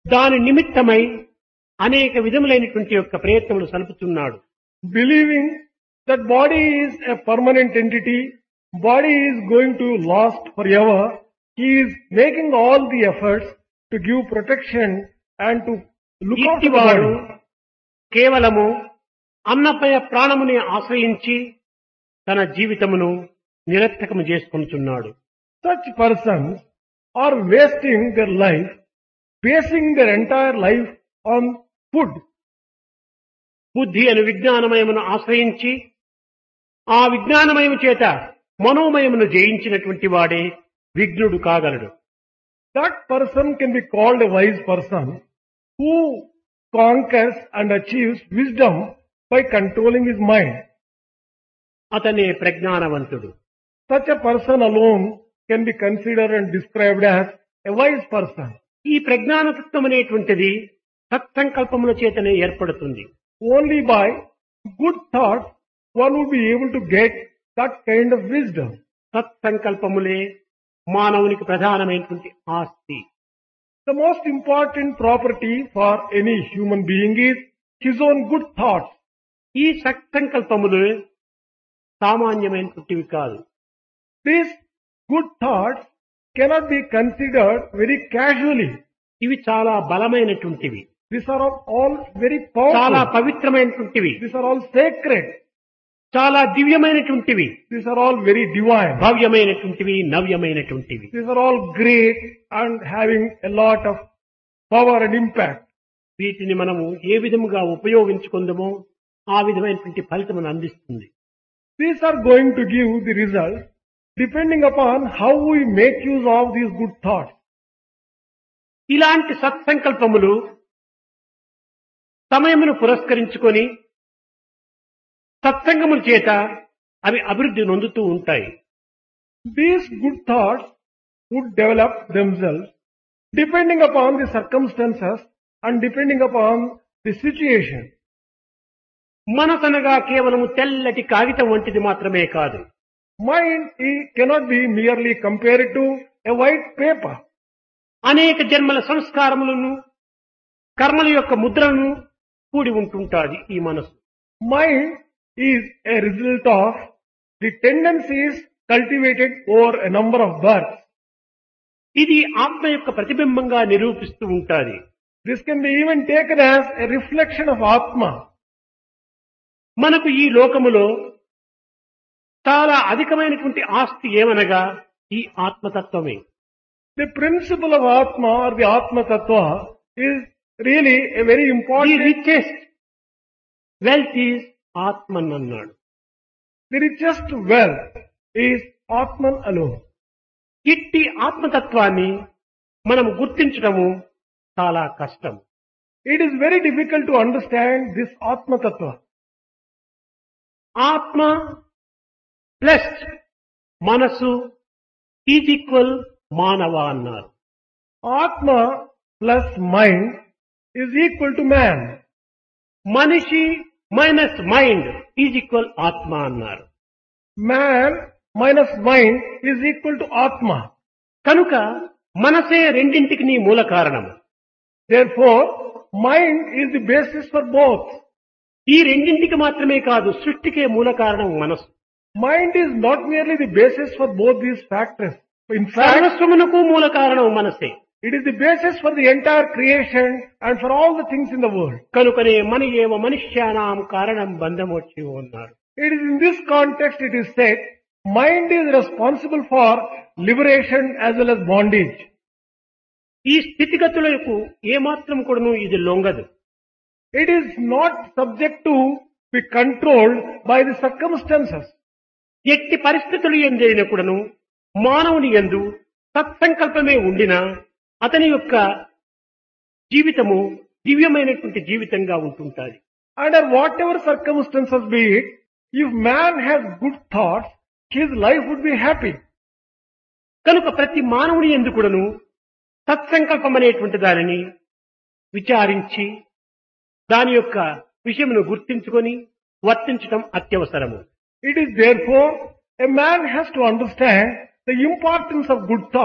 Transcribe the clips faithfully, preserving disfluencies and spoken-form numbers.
దాని నిమిత్తమై అనేక విధములైనటువంటి యొక్క ప్రయత్నములు సలుపుతున్నాడు. Believing that body is a permanent entity, body is going to last forever, he is making all the efforts to give protection and to look after the ఇట్టివాడు body. కేవలము అన్నపయ ప్రాణముని ఆశ్రయించి తన జీవితమును నిరర్థకము చేసుకొనుచున్నాడు. Such persons are wasting their life, basing their entire life on food. బుద్ధి అను విజ్ఞానమయమును ఆశ్రయించి ఆ విజ్ఞానమయము చేత మనోమయమును జయించినటువంటి వాడే విఘ్నుడు కాగలడు. That person can be called a wise person who conquers and achieves wisdom by controlling his mind. అతనే ప్రజ్ఞానవంతుడు. Such a person alone can be considered and described as a wise person. ఈ ప్రజ్ఞానతత్వం అనేటువంటిది సత్సంకల్పముల చేతనే ఏర్పడుతుంది. Only by good thoughts one would be able to get that kind of wisdom. సత్సంకల్పములే మానవునికి ప్రధానమైనటువంటి ఆస్తి. The most important property for any human being is his own good thoughts. ఈ సత్సంకల్పములు సామాన్యమైనటువంటివి కాదు. These good thoughts cannot be considered very casually. ఇవి చాలా బలమైనటువంటివి, These are all, all very చాలా powerful. పవిత్రమైనటువంటివి, These are all sacred. చాలా దివ్యమైనటువంటివి, These are all very divine. భవ్యమైనటువంటివి, నవ్యమైనటువంటివి. These are all great and having a lot of power and impact. వీటిని మనము ఏ విధముగా ఉపయోగించుకుందామో ఆ విధమైనటువంటి ఫలితమును అందిస్తుంది. These are going to give the result depending upon how we make use of these good thoughts. ఇలాంటి సత్సంకల్పములు సమయమును పురస్కరించుకొని సత్సంగముల చేత అవి అభివృద్ధి నొందుతూ ఉంటాయి. These good thoughts would develop themselves depending upon the circumstances and depending upon the situation. మనసనగా కేవలము తెల్లటి కాగితం వంటిది మాత్రమే కాదు. Mind it cannot be merely compared to a white paper. అనేక జన్మల సంస్కారములను కర్మల యొక్క ముద్రలను కూడి ఉంటుంటాది ఈ మనసు. Mind is a result of the tendencies cultivated over a number of births. ఇది ఆత్మ యొక్క ప్రతిబింబంగా నిరూపిస్తూ ఉంటాది. This can be even taken as a reflection of Atma. మనకు ఈ లోకములో చాలా అధికమైనటువంటి ఆస్తి ఏమనగా ఈ ఆత్మతత్వమే. The principle of Atma or the Atma Tattva is really a very the important. Richest wealth is ఆత్మన్ అన్నాడు. The richest wealth is Atman alone. ఇట్టి ఆత్మతత్వాన్ని మనం గుర్తించడము చాలా కష్టం. It is very difficult to understand this Atma Tattva. ఆత్మ plus మనసు is equal మానవ అన్నారు. Atma plus mind is equal to man. మనిషి మైనస్ మైండ్ ఈజ్ ఈక్వల్ ఆత్మ అన్నారు. Man minus mind is equal to Atma. కనుక మనసే రెండింటికి మూల కారణం. Therefore, mind is the basis for both. ఈ రెండింటికి మాత్రమే కాదు, సృష్టికే మూల కారణం మనసు. Mind is not merely the basis for both these factors. In fact, సర్వస్వమునకు మూల కారణం మనసే. it is the basis for the entire creation and for all the things in the world. కనుకనే మన ఏవ మనుష్యానాం కారణం బంధమోచి ఉన్నారు. It is in this context it is said, mind is responsible for liberation as well as bondage. ఈ స్థితిగతులకు ఏమాత్రం కూడాను ఇది లొంగదు. It is not subject to be controlled by the circumstances. ఎట్టి పరిస్థితులు ఎందైన కూడాను మానవుని యందు సత్సంకల్పమే ఉండినా అతని యొక్క జీవితము దివ్యమైనటువంటి జీవితంగా ఉంటుంటాది. Under whatever circumstances be it, if man has good thoughts, his life would be happy. కనుక ప్రతి మానవుని యందు కూడాను సత్సంకల్పం అనేటువంటి దానిని విచారించి దాని యొక్క విషయమును గుర్తించుకొని వర్తించటం అత్యవసరము. It is therefore a man has to understand the importance of good thoughts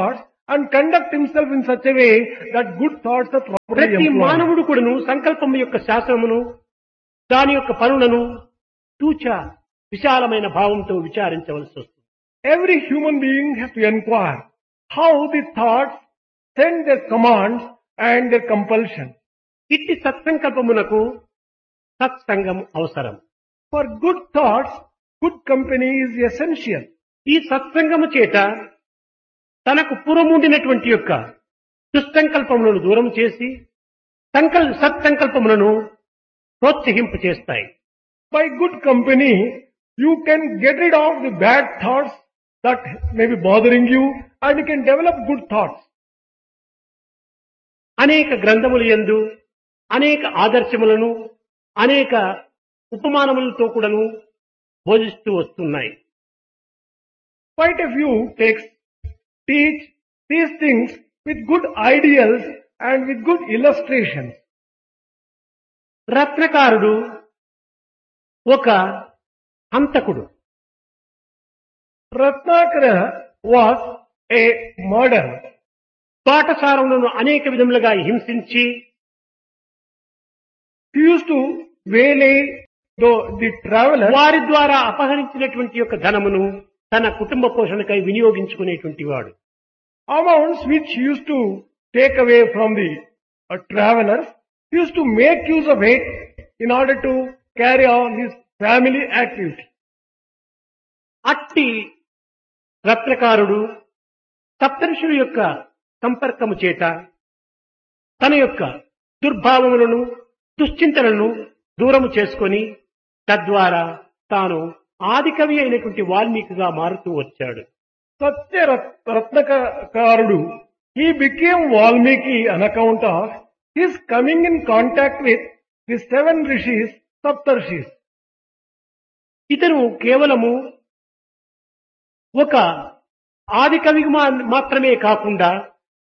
and conduct himself in such a way that good thoughts are properly ప్రతి employed. మానవుడు కూడాను సంకల్పం యొక్క శాస్త్రమును దాని యొక్క పనులను తూచ విశాలమైన భావంతో విచారించవలసి వస్తుంది. Every human being has to inquire how the thoughts send their commands and their compulsion. ఇట్టి సత్సంకల్పమునకు సత్సంగం అవసరం. For good thoughts, good company is essential. ఈ సత్సంగము చేత తనకు పూర్వముండినటువంటి యొక్క దుస్సంకల్పములను దూరం చేసి సంకల్ సత్సంకల్పములను ప్రోత్సహింప చేస్తాయి. By good company, you can get rid of the bad thoughts that may be bothering you and you can develop good thoughts. అనేక గ్రంథముల యందు అనేక ఆదర్శములను అనేక ఉపమానములతో కూడాను బోధిస్తూ వస్తున్నాయి. Quite a few texts teach these things with good ideals and with good illustrations. రత్నకారుడు ఒక హంతకుడు. Ratnakara was a murderer. పాఠశాలను అనేక విధములుగా హింసించి He used to waylay the, the travelers వారి ద్వారా అపహరించినటువంటి యొక్క ధనమును తన కుటుంబ పోషణకై వినియోగించుకునేటువంటి వాడు. amounts which he used to take away from the uh, travelers. He used to make use of it in order to carry on his family activity. అట్టి రత్నకారుడు సప్తఋషుల యొక్క సంపర్కము చేత తన యొక్క దుర్భావములను దుశ్చింతలను దూరము చేసుకొని తద్వారా తాను ఆదికవి అయినటువంటి వాల్మీకిగా మారుతూ వచ్చాడు. Satya Rat- Ratnakarudu, he became Valmiki on account of his coming in contact with the seven rishis, Saptarshis. ఇతను కేవలము ఒక ఆదికవి మా- మాత్రమే కాకుండా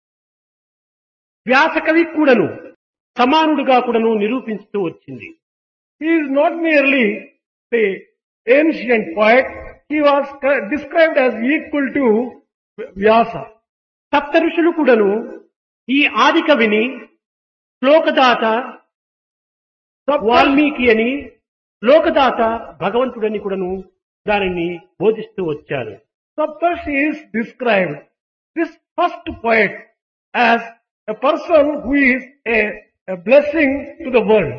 వ్యాసకవి కూడాను సమానుడుగా కూడాను నిరూపిస్తూ వచ్చింది. He is not merely the ancient poet, he was ca- described as equal to Vyasa. సప్త ఋషులు కూడాను ఈ ఆదికవిని శ్లోకదాత వాల్మీకి అని లోకదాత భగవంతుడని కూడాను దానిని బోధిస్తూ వచ్చారు. Saptarshis described this first poet as a person who is a, a blessing to the world.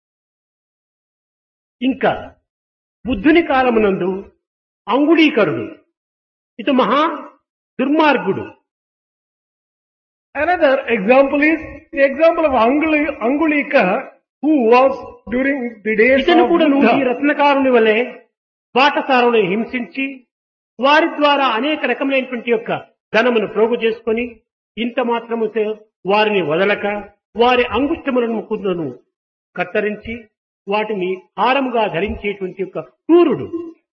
ఇంకా బుద్ధుని కాలమునందు అంగుళీకరుడు ఇటు మహా దుర్మార్గుడు. Another example is the example of Anguli, Angulika, who was during the days ఇతను of కూడాను ఈ Buddha. రత్నకారుని వలె పాఠశాలను హింసించి వారి ద్వారా అనేక రకమైనటువంటి యొక్క ధనమును ప్రోగు చేసుకొని ఇంత మాత్రముతో వారిని వదలక వారి అంగుష్టములను ముకుందును కత్తరించి వాటిని హారముగా ధరించేటువంటి యొక్క క్రూరుడు.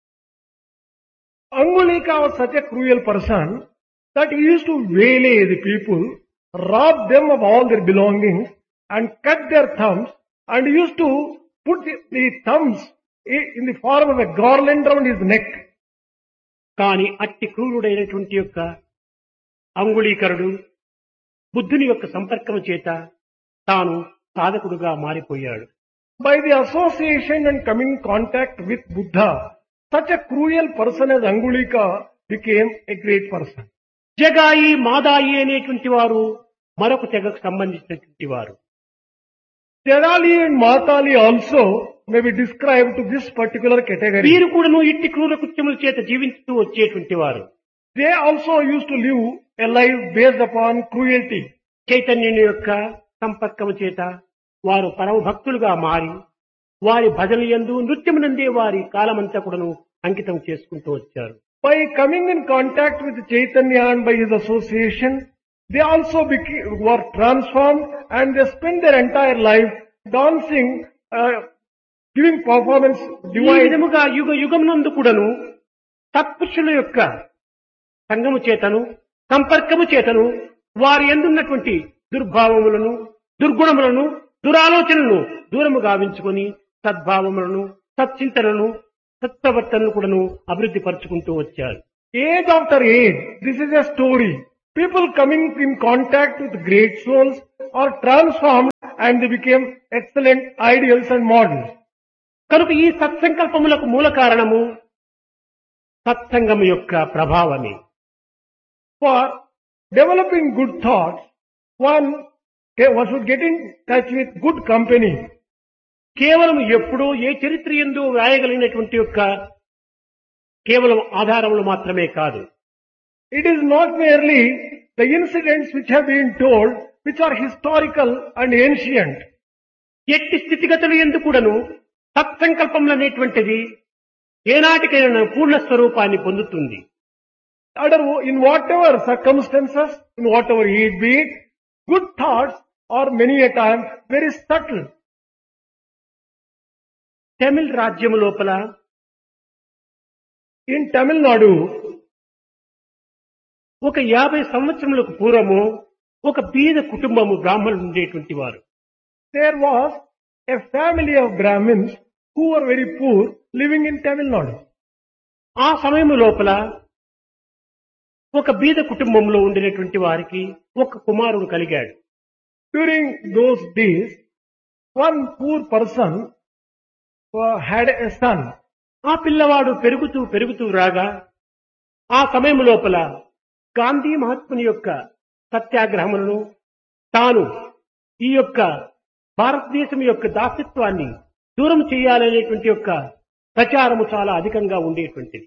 Angulika was such a cruel person that he used to waylay the people, rob them of all their belongings and cut their thumbs and used to put the, the thumbs i- in the form of a garland around his neck. కాని అట్టి క్రూరుడైనటువంటి యొక్క అంగుళీకరుడు బుద్ధుని యొక్క సంపర్కము చేత తాను సాధకుడుగా మారిపోయాడు. By the association and coming in contact with Buddha, such a cruel person as Angulika became a great person. జగాయి మాదాయి అనేటువంటి వారు మరొక తెగకు సంబంధించినటువంటి వారు. Terali and Matali also may be described to this particular category. వీరు కూడాను ఇట్టి క్రూర కృత్యముల చేత జీవిస్తూ వచ్చేటువంటి వారు. They also used to live a life based upon cruelty. చైతన్యుని యొక్క సంపర్కము చేత వారు పరమ భక్తులుగా మారి వారి భజన యందు నృత్యమునందే వారి కాలమంతా కూడాను అంకితం చేసుకుంటూ వచ్చారు. By coming in contact with Chaitanya and by his association, they also became, were transformed and they spent their entire life dancing, uh, giving performance, ఈ divine. విధముగా యుగ యుగమునందు కూడాను సత్పురుషుల యొక్క సంగము చేతను సంపర్కము చేతను వారి ఎందున్నటువంటి దుర్భావములను దుర్గుణములను దురాలోచనలను దూరము గావించుకొని సద్భావములను సచ్చింతనను సత్ప్రవర్తనను కూడాను అభివృద్ధి పరుచుకుంటూ వచ్చారు. Age after age, this is a story. People coming in contact with great souls are transformed and they became excellent ideals and models. కనుక ఈ సత్సంకల్పములకు మూల కారణము సత్సంగము యొక్క ప్రభావమే. For developing good thoughts, one one should get in touch with good company. కేవలం ఎప్పుడూ ఏ చరిత్ర యందు వ్రాయగలిగినటువంటి యొక్క కేవలం ఆధారములు మాత్రమే కాదు. It is not merely the incidents which have been told, which are historical and ancient. ఎట్టి స్థితిగతులు యందు కూడాను సత్సంకల్పములు అనేటువంటిది ఏనాటికైనా పూర్ణ స్వరూపాన్ని పొందుతుంది. Other, in whatever circumstances, in whatever it be, good thoughts are many a time very subtle. తమిళ రాజ్యము లోపల In Tamil Nadu, ఒక యాభై సంవత్సరములకు పూర్వము ఒక బీద కుటుంబము బ్రాహ్మణులు ఉండేటువంటి వారు. there was a family of Brahmins who were very poor living in Tamil Nadu. ఆ సమయము లోపల ఒక బీద కుటుంబంలో ఉండినటువంటి వారికి ఒక కుమారుడు కలిగాడు. During those days, one poor person uh, had a son. ఆ పిల్లవాడు పెరుగుతూ పెరుగుతూ రాగా ఆ సమయం లోపల గాంధీ మహాత్ముని యొక్క సత్యాగ్రహములను తాను ఈ యొక్క భారతదేశం యొక్క దాస్యత్వాన్ని దూరం చేయాలనేటువంటి యొక్క ప్రచారము చాలా అధికంగా ఉండేటువంటిది.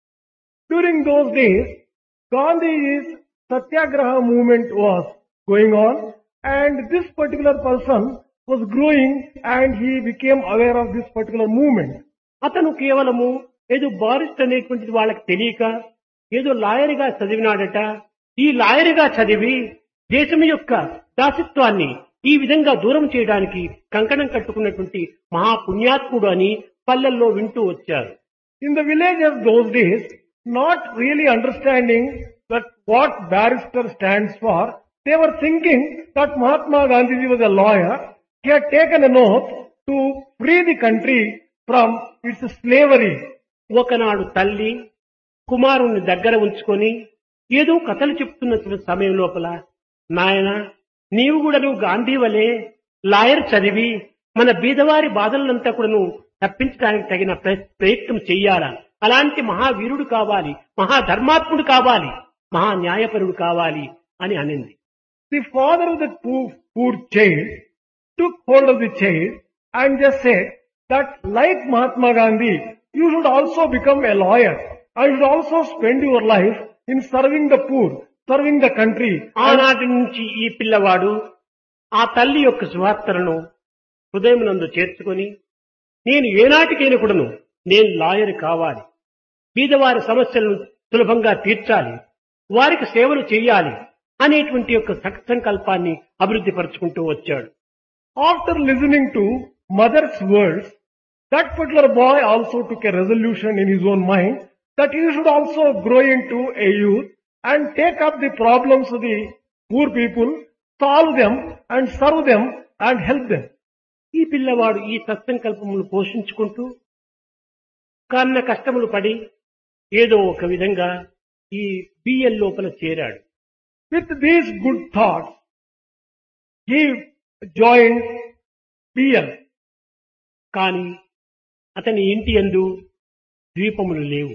During those days, Gandhi's Satyagraha movement was going on, and this particular person was growing and he became aware of this particular movement. అతను కేవలము ఏదో బారిస్ట్ అనేటువంటిది వాళ్ళకి తెలియక ఏదో లాయర్గా చదివినాడట. ఈ లాయర్గా చదివి దేశం యొక్క దాసత్వాన్ని ఈ విధంగా దూరం చేయడానికి కంకణం కట్టుకున్నటువంటి మహాపుణ్యాత్ముడు అని పల్లెల్లో వింటూ వచ్చారు. In the villages those days, not really understanding that what barrister stands for, they were thinking that Mahatma Gandhi was a lawyer. He had taken an oath to free the country from its slavery. ఒకనాడు తల్లి కుమారుణ్ణి దగ్గర ఉంచుకొని ఏదో కథలు చెప్తున్న సమయం లోపల, నాయన నీవు కూడా నువ్వు గాంధీ వలె లాయర్ చదివి మన బీదవారి బాధలంతా కూడా నువ్వు తప్పించడానికి తగిన ప్రయత్నం చెయ్యాలా, అలాంటి మహావీరుడు కావాలి, మహాధర్మాత్ముడు కావాలి, మహా న్యాయపరుడు కావాలి అని అనింది. The father of the poor, poor child took hold of the child and just said that like Mahatma Gandhi, you should also become a lawyer. I should also spend your life in serving the poor, serving the country. ఆనాటి నుంచి ఈ పిల్లవాడు ఆ తల్లి యొక్క సువార్తలను హృదయమునందు చేర్చుకొని నేను ఏనాటికైనా కూడాను నేను లాయర్ కావాలి, బీదవారి సమస్యలను సులభంగా తీర్చాలి, వారికి సేవలు చేయాలి అనేటువంటి యొక్క సంకల్పాన్ని అభివృద్ధి పరుచుకుంటూ వచ్చాడు. After listening to mother's words, that particular boy also took a resolution in his own mind that he should also grow into a youth and take up the problems of the poor people, solve them and serve them and help them. ఈ పిల్లవాడు ఈ సత్సంకల్పములు పోషించుకుంటూ కన్న కష్టములు పడి ఏదో ఒక విధంగా ఈ బిఎల్ లోపల చేరాడు. With these good thoughts, he joined B L. కానీ అతని ఇంటి యందు ద్వీపములు లేవు.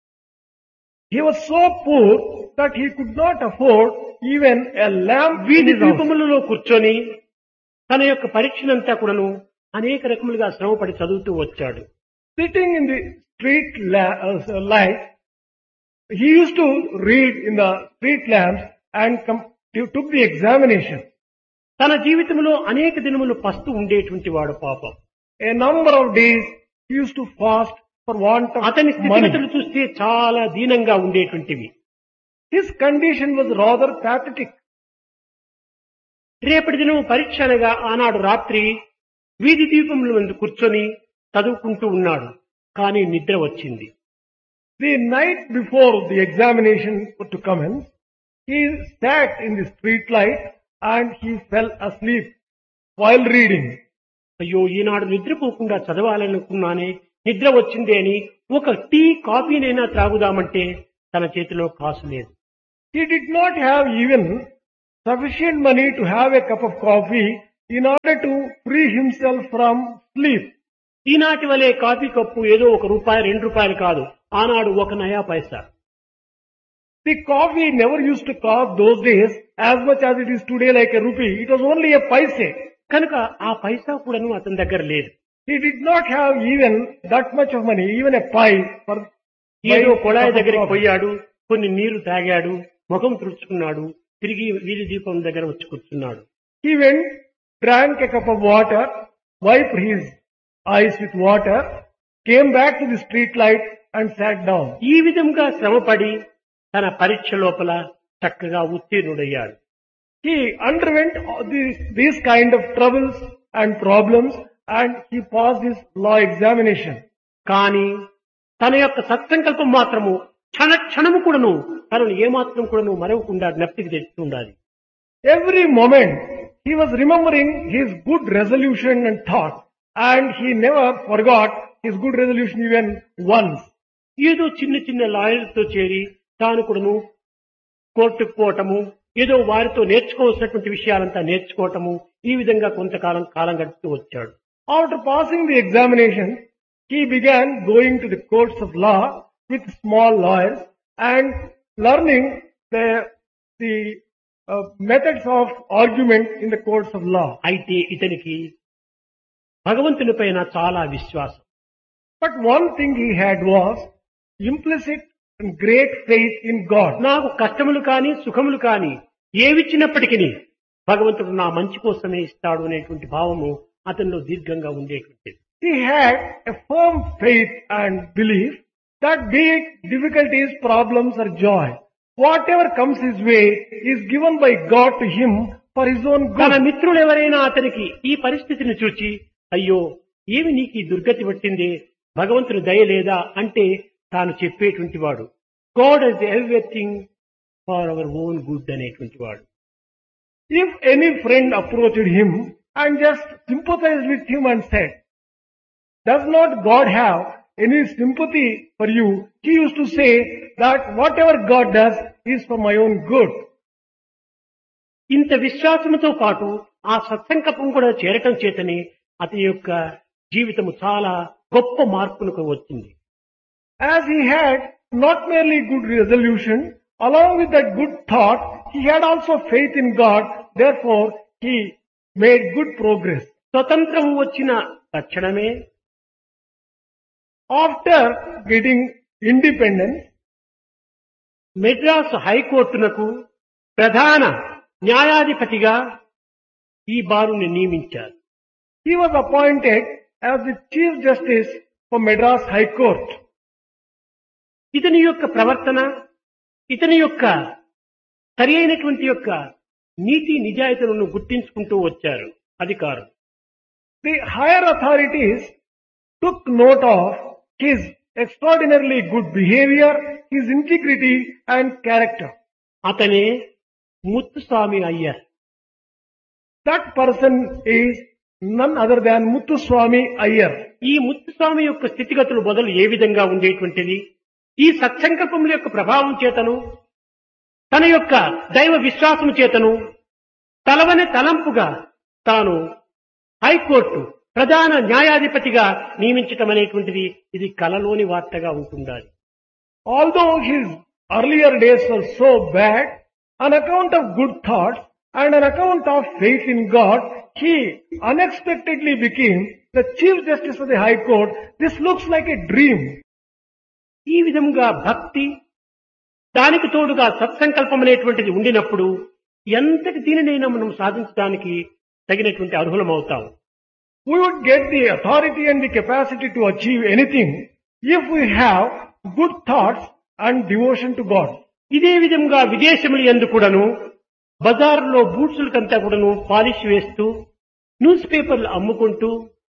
He was so poor that he could not afford even a lamp. వీధి ద్వీపములలో కూర్చొని తన యొక్క పరీక్షనంతా కూడాను అనేక రకములుగా శ్రమపడి చదువుతూ వచ్చాడు. Sitting in the street la- uh, light, he used to read in the street lamps and com- he took the examination. తన జీవితంలో అనేక దినములు పస్తు ఉండేటువంటి వాడు పాపం. A number of days he used to fast for want of అతని money. స్థితిగతులు చూస్తే చాలా దీనంగా ఉండేటువంటివి. His condition was rather pathetic. రేపటి దినం పరీక్ష అనగా ఆనాడు రాత్రి వీధి దీపముల ముందు కూర్చొని చదువుకుంటూ ఉన్నాడు. కానీ నిద్ర వచ్చింది. The night before the examination to commence, he sat in the street light and he fell asleep while reading. అయ్యో ఈనాడు నిద్రపోకుండా చదవాలనుకున్నానే, నిద్ర వచ్చింది అని ఒక టీ కాఫీనైనా త్రాగుదామంటే తన చేతిలో కాసు లేదు. He did not have even sufficient money to have a cup of coffee in order to free himself from sleep. ఈనాటి వలె కాఫీ కప్పు ఏదో ఒక రూపాయి రెండు రూపాయలు కాదు, ఆనాడు ఒక నయా పైసా. The coffee never used to cost those days as much as it is today like a rupee. It was only a paise. కనుక ఆ పైసా కూడాను అతని దగ్గర లేదు. He did not have even that much of money, even a pie for ఏదో buying కొళాయి cup of దగ్గరికి coffee. పోయాడు, కొన్ని నీరు తాగాడు, ముఖం తుడుచుకున్నాడు, తిరిగి వీధి దీపం దగ్గర వచ్చి కూర్చున్నాడు. He went, drank a cup of water, wiped his eyes with water, came back to the street light and sat down. ఈ విధంగా శ్రమపడి తన పరీక్ష లోపల చక్కగా ఉత్తీర్ణుడయ్యాడు. He underwent all these, these kind of troubles and problems and he passed his law examination. కానీ తన యొక్క సత్సంకల్పం మాత్రము క్షణ క్షణము కూడాను తనను ఏమాత్రం కూడాను మరవకుండా జ్ఞప్తికి తెచ్చుతుండాలి. Every moment he was remembering his good resolution and thought and he never forgot his good resolution even once. ఏదో చిన్న చిన్న లాయర్లతో చేరి తాను కూడాను కోర్టుకు పోవటము, ఏదో వారితో నేర్చుకోవాల్సినటువంటి విషయాలంతా నేర్చుకోవటము, ఈ విధంగా కొంతకాలం కాలం గడుపుతూ వచ్చాడు. After passing the examination, he began going to the courts of law with small lawyers and learning the, the uh, methods of argument in the courts of law. అయితే ఇతనికి భగవంతుని పైన చాలా విశ్వాసం. But one thing he had was implicit and great faith in God. నాకు కష్టములు కానీ సుఖములు కానీ ఏవిచ్చినప్పటికీ భగవంతుడు నా మంచి కోసమే ఇస్తాడు అనేటువంటి భావము అతనిలో దీర్ఘంగా ఉండేటువంటిది. He had a firm faith and belief that be it difficulties, problems or joy, whatever comes his way is given by God to him for his own తన good. మిత్రులు ఎవరైనా అతనికి ఈ పరిస్థితిని చూచి అయ్యో ఏమి నీకు ఈ దుర్గతి పట్టింది, భగవంతుని దయ లేదా అంటే తాను చెప్పేటువంటి వాడు God is everything for our own good అనేటువంటి వాడు. If any friend approached him and just sympathized with him and said, does not God have any sympathy for you? He used to say that whatever God does is for my own good. ఇంత విశ్వాసంతో పాటు ఆ సత్సంకల్పం కూడా చేరటం చేతనే అతని యొక్క జీవితము చాలా గొప్ప మార్పులకు వచ్చింది. As he had not merely good resolution, along with that good thought, he had also faith in God. Therefore, he made good progress. స్వతంత్రం వచ్చిన తక్షణమే After getting independence, మెడ్రాస్ హైకోర్టునకు ప్రధాన న్యాయాధిపతిగా ఈ బారుని నియమించారు. he was appointed as the Chief Justice for Madras High Court. ఇతని యొక్క ప్రవర్తన, ఇతని యొక్క సరి అయినటువంటి యొక్క నీతి నిజాయితీలను గుర్తించుకుంటూ వచ్చారు అధికారులు. The higher authorities took note of his extraordinarily good behavior, his integrity and character. అతనే Muthuswami Iyer. That person is none other than Muthuswami Iyer. ఈ ముత్తుస్వామి యొక్క స్థితిగతులు మొదలు ఏ విధంగా ఉండేటువంటిది, ఈ సత్సంకల్పముల యొక్క ప్రభావం చేతను తన యొక్క దైవ విశ్వాసము చేతను తలవని తలంపుగా తాను హైకోర్టు ప్రధాన న్యాయాధిపతిగా నియమించటం అనేటువంటిది ఇది కలలోని వార్తగా ఉంటుండాలి. Although his earlier days were so bad, on account of good thoughts and on account of faith in God, he unexpectedly became the Chief Justice of the High Court. This looks like a dream. ఈ విధంగా భక్తి దానికి తోడుగా సత్సంకల్పం అనేటువంటిది ఉండినప్పుడు ఎంతటి దీనినైనా మనం సాధించడానికి తగినటువంటి అర్హులమవుతాం. We would get the authority and the capacity to achieve anything if we have good thoughts and devotion to God. ఇదే విధంగా విదేశములు యందు కూడాను బజారులో బూట్సులకంతా కూడాను పాలిష్ వేస్తూ న్యూస్ పేపర్లు అమ్ముకుంటూ,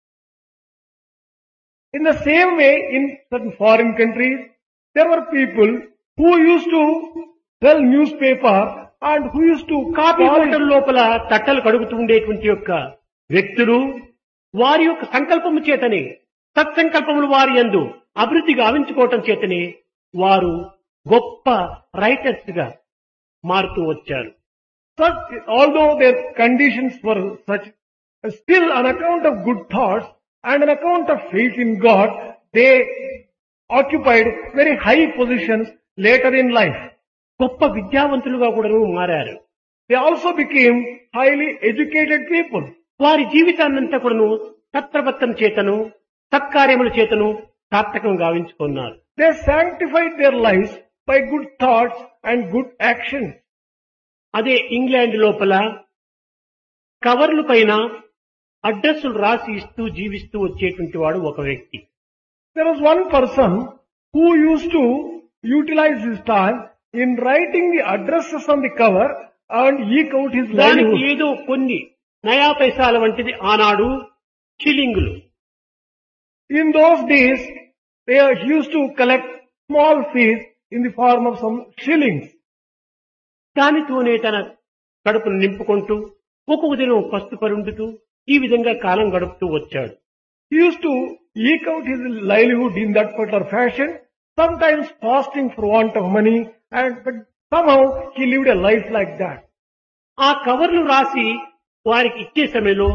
In the same way, in certain foreign countries, there were people who used to sell newspaper and who used to coffee polish hotel లోపల తట్టలు కడుగుతూ ఉండేటువంటి యొక్క వ్యక్తులు వారి యొక్క సంకల్పము చేతనే సత్సంకల్పములు వారి యందు అభివృద్ధి గావించుకోవటం చేతనే వారు గొప్ప రైటర్స్ గా మారుతూ వచ్చారు. Such, although their conditions were such, still on account of good thoughts and on account of faith in God, they occupied very high positions later in life. గొప్ప విద్యావంతులుగా కూడాను మారారు. They also became highly educated people. వారి జీవితాన్నంతా కూడాను సత్ప్రవర్తన చేతను సత్కార్యముల చేతను సార్థకం గావించుకున్నారు. They sanctified their lives by good thoughts and good actions. అదే ఇంగ్లాండ్ లోపల కవర్ల పైన అడ్రస్సులు రాసి ఇస్తూ జీవిస్తూ వచ్చేటువంటి వాడు ఒక వ్యక్తి. There was one person who used to utilize his time in writing the addresses on the cover and eke out his దానికి livelihood. ఏదో కొన్ని నయా పైసాల వంటిది ఆనాడు షిల్లింగులు. In those days, they used to collect small fees in the form of some shillings. దానితోనే తన కడుపును నింపుకుంటూ ఒక్కొక్క దినం పస్తు పరుండుతూ ఈ విధంగా కాలం గడుపుతూ వచ్చాడు. He used to eke out his livelihood in that particular fashion, sometimes fasting for want of money, and but somehow he lived a life like that. ఆ కవర్లు రాసి వారికి ఇచ్చే సమయంలో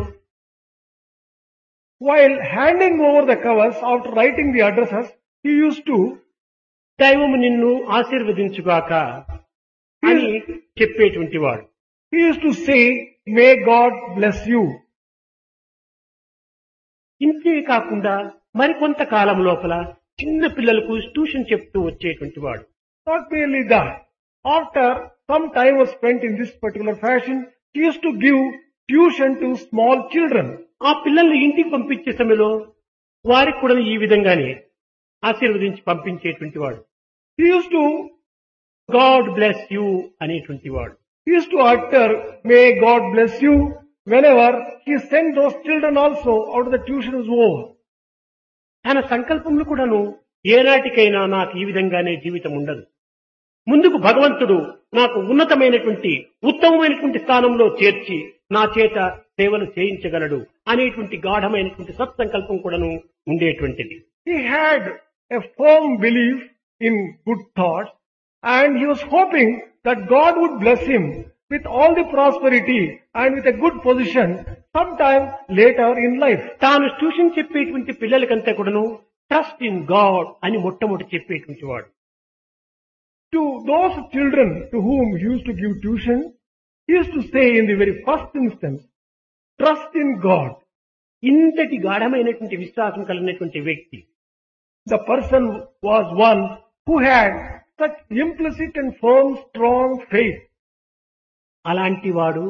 While handing over the covers after writing the addresses, he used to దైవము నిన్ను ఆశీర్వదించుగాక అని చెప్పేటువంటి వాడు. he used to say, "May God bless you." ఇంతే కాకుండా మరికొంత కాలం లోపల చిన్న పిల్లలకు ట్యూషన్ చెప్తూ వచ్చేటువంటి వాడు. Not merely that. After some time was spent in this particular fashion, he used to give tuition to small children. ఆ పిల్లల్ని ఇంటికి పంపించే సమయంలో వారికి కూడా ఈ విధంగానే ఆశీర్వదించి పంపించేటువంటి వాడు. He used to God bless you అనేటువంటి వాడు. he used to utter, "May God bless you," whenever he sent those children also out of the tuition was over. తన సంకల్పములు కూడాను ఏనాటికైనా నాకు ఈ విధంగానే జీవితం ఉండదు, ముందుకు భగవంతుడు నాకు ఉన్నతమైనటువంటి ఉత్తమమైనటువంటి స్థానంలో చేర్చి నా చేత సేవలు చేయించగలడు అనేటువంటి గాఢమైనటువంటి సత్సంకల్పం కూడాను ఉండేటువంటిది. He had a firm belief in good thoughts, and he was hoping that God would bless him with all the prosperity and with a good position sometime later in life. తాను ట్యూషన్ చెప్పేటువంటి పిల్లలకంతా కూడాను trust in God అని మొట్టమొదటి చెప్పేటువంటి వాడు. To those children to whom he used to give tuition, he used to say in the very first instance, "Trust in God." ఇంతటి గాఢమైనటువంటి విశ్వాసం కలిగినటువంటి వ్యక్తి. The person was one who had such implicit and firm, strong faith. అలాంటి వాడు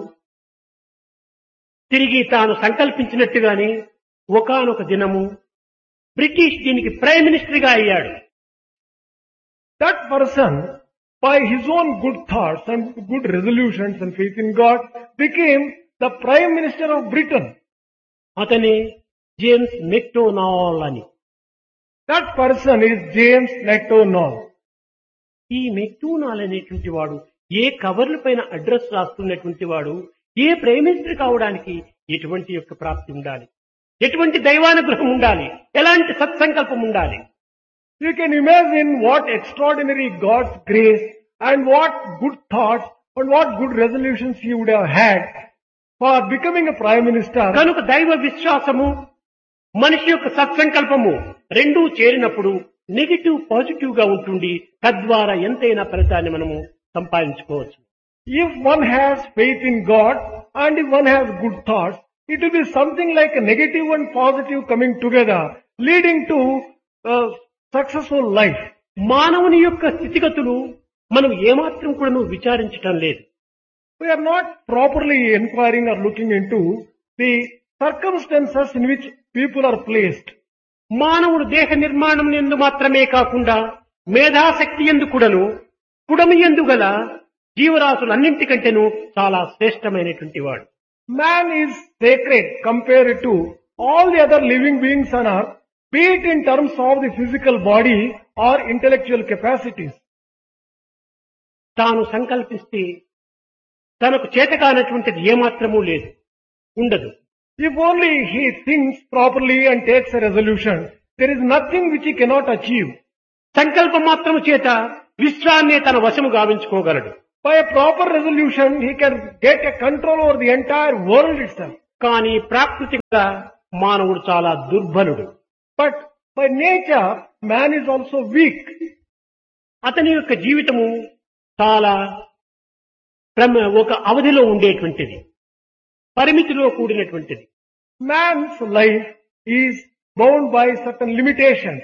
తిరిగి తాను సంకల్పించినట్టుగానే ఒకానొక దినము బ్రిటిష్ దీనికి ప్రైమ్ మినిస్టర్ గా అయ్యాడు. That person, by his own good thoughts and good resolutions and faith in God, became the Prime Minister of Britain. అతనే జేమ్స్ మెక్డొనాల్డ్ అని. That person is James Macdonald. ఈ మెక్డొనాల్డ్ అనేటువంటి వాడు ఏ కవర్ల పైన address రాస్తున్నటువంటి వాడు ఏ prime minister కావడానికి ఎటువంటి యొక్క ప్రాప్తి ఉండాలి, ఎటువంటి దైవానుగ్రహం ఉండాలి, ఎలాంటి సత్సంకల్పం ఉండాలి. You can imagine what extraordinary God's grace and what good thoughts and what good resolutions he would have had for becoming a Prime Minister. కనుక దైవ విశ్వాసము మనిషి యొక్క సత్సంకల్పము రెండూ చేరినప్పుడు నెగిటివ్ పాజిటివ్ గా ఉంటుంది, తద్వారా ఎంతైనా ఫలితాన్ని మనము సంపాదించుకోవచ్చు. If one has faith in God and if one has good thoughts, it will be something like a negative and positive coming together, leading to a successful life. మానవుని యొక్క స్థితిగతులు మనం ఏమాత్రం కూడా విచారించటం లేదు. We are not properly inquiring or looking into the circumstances in which people are placed. మానవుడు దేహ నిర్మాణం ఎందు మాత్రమే కాకుండా మేధాశక్తి ఎందు కూడాను కుడమి ఎందు గల జీవరాశులన్నింటికంటేనూ చాలా శ్రేష్టమైనటువంటి వాడు. Man is sacred compared to all the other living beings on earth, be it in terms of the physical body or intellectual capacities. తాను సంకల్పిస్తే తనకు చేతకానటువంటిది ఏమాత్రమూ లేదు, ఉండదు. If only he thinks properly and takes a resolution, there is nothing which he cannot achieve. సంకల్పం మాత్రము చేత విశ్వాన్నే తన వశము గావించుకోగలడు. By a proper resolution, he can get a control over the entire world itself. కానీ ప్రాకృతికంగా మానవుడు చాలా దుర్బలుడు. But by nature, man is also weak. అతని యొక్క జీవితము చాలా ప్రమ- ఒక అవధిలో ఉండేటువంటిది, పరిమితిలో కూడినటువంటిది. Man's life is bound by certain limitations,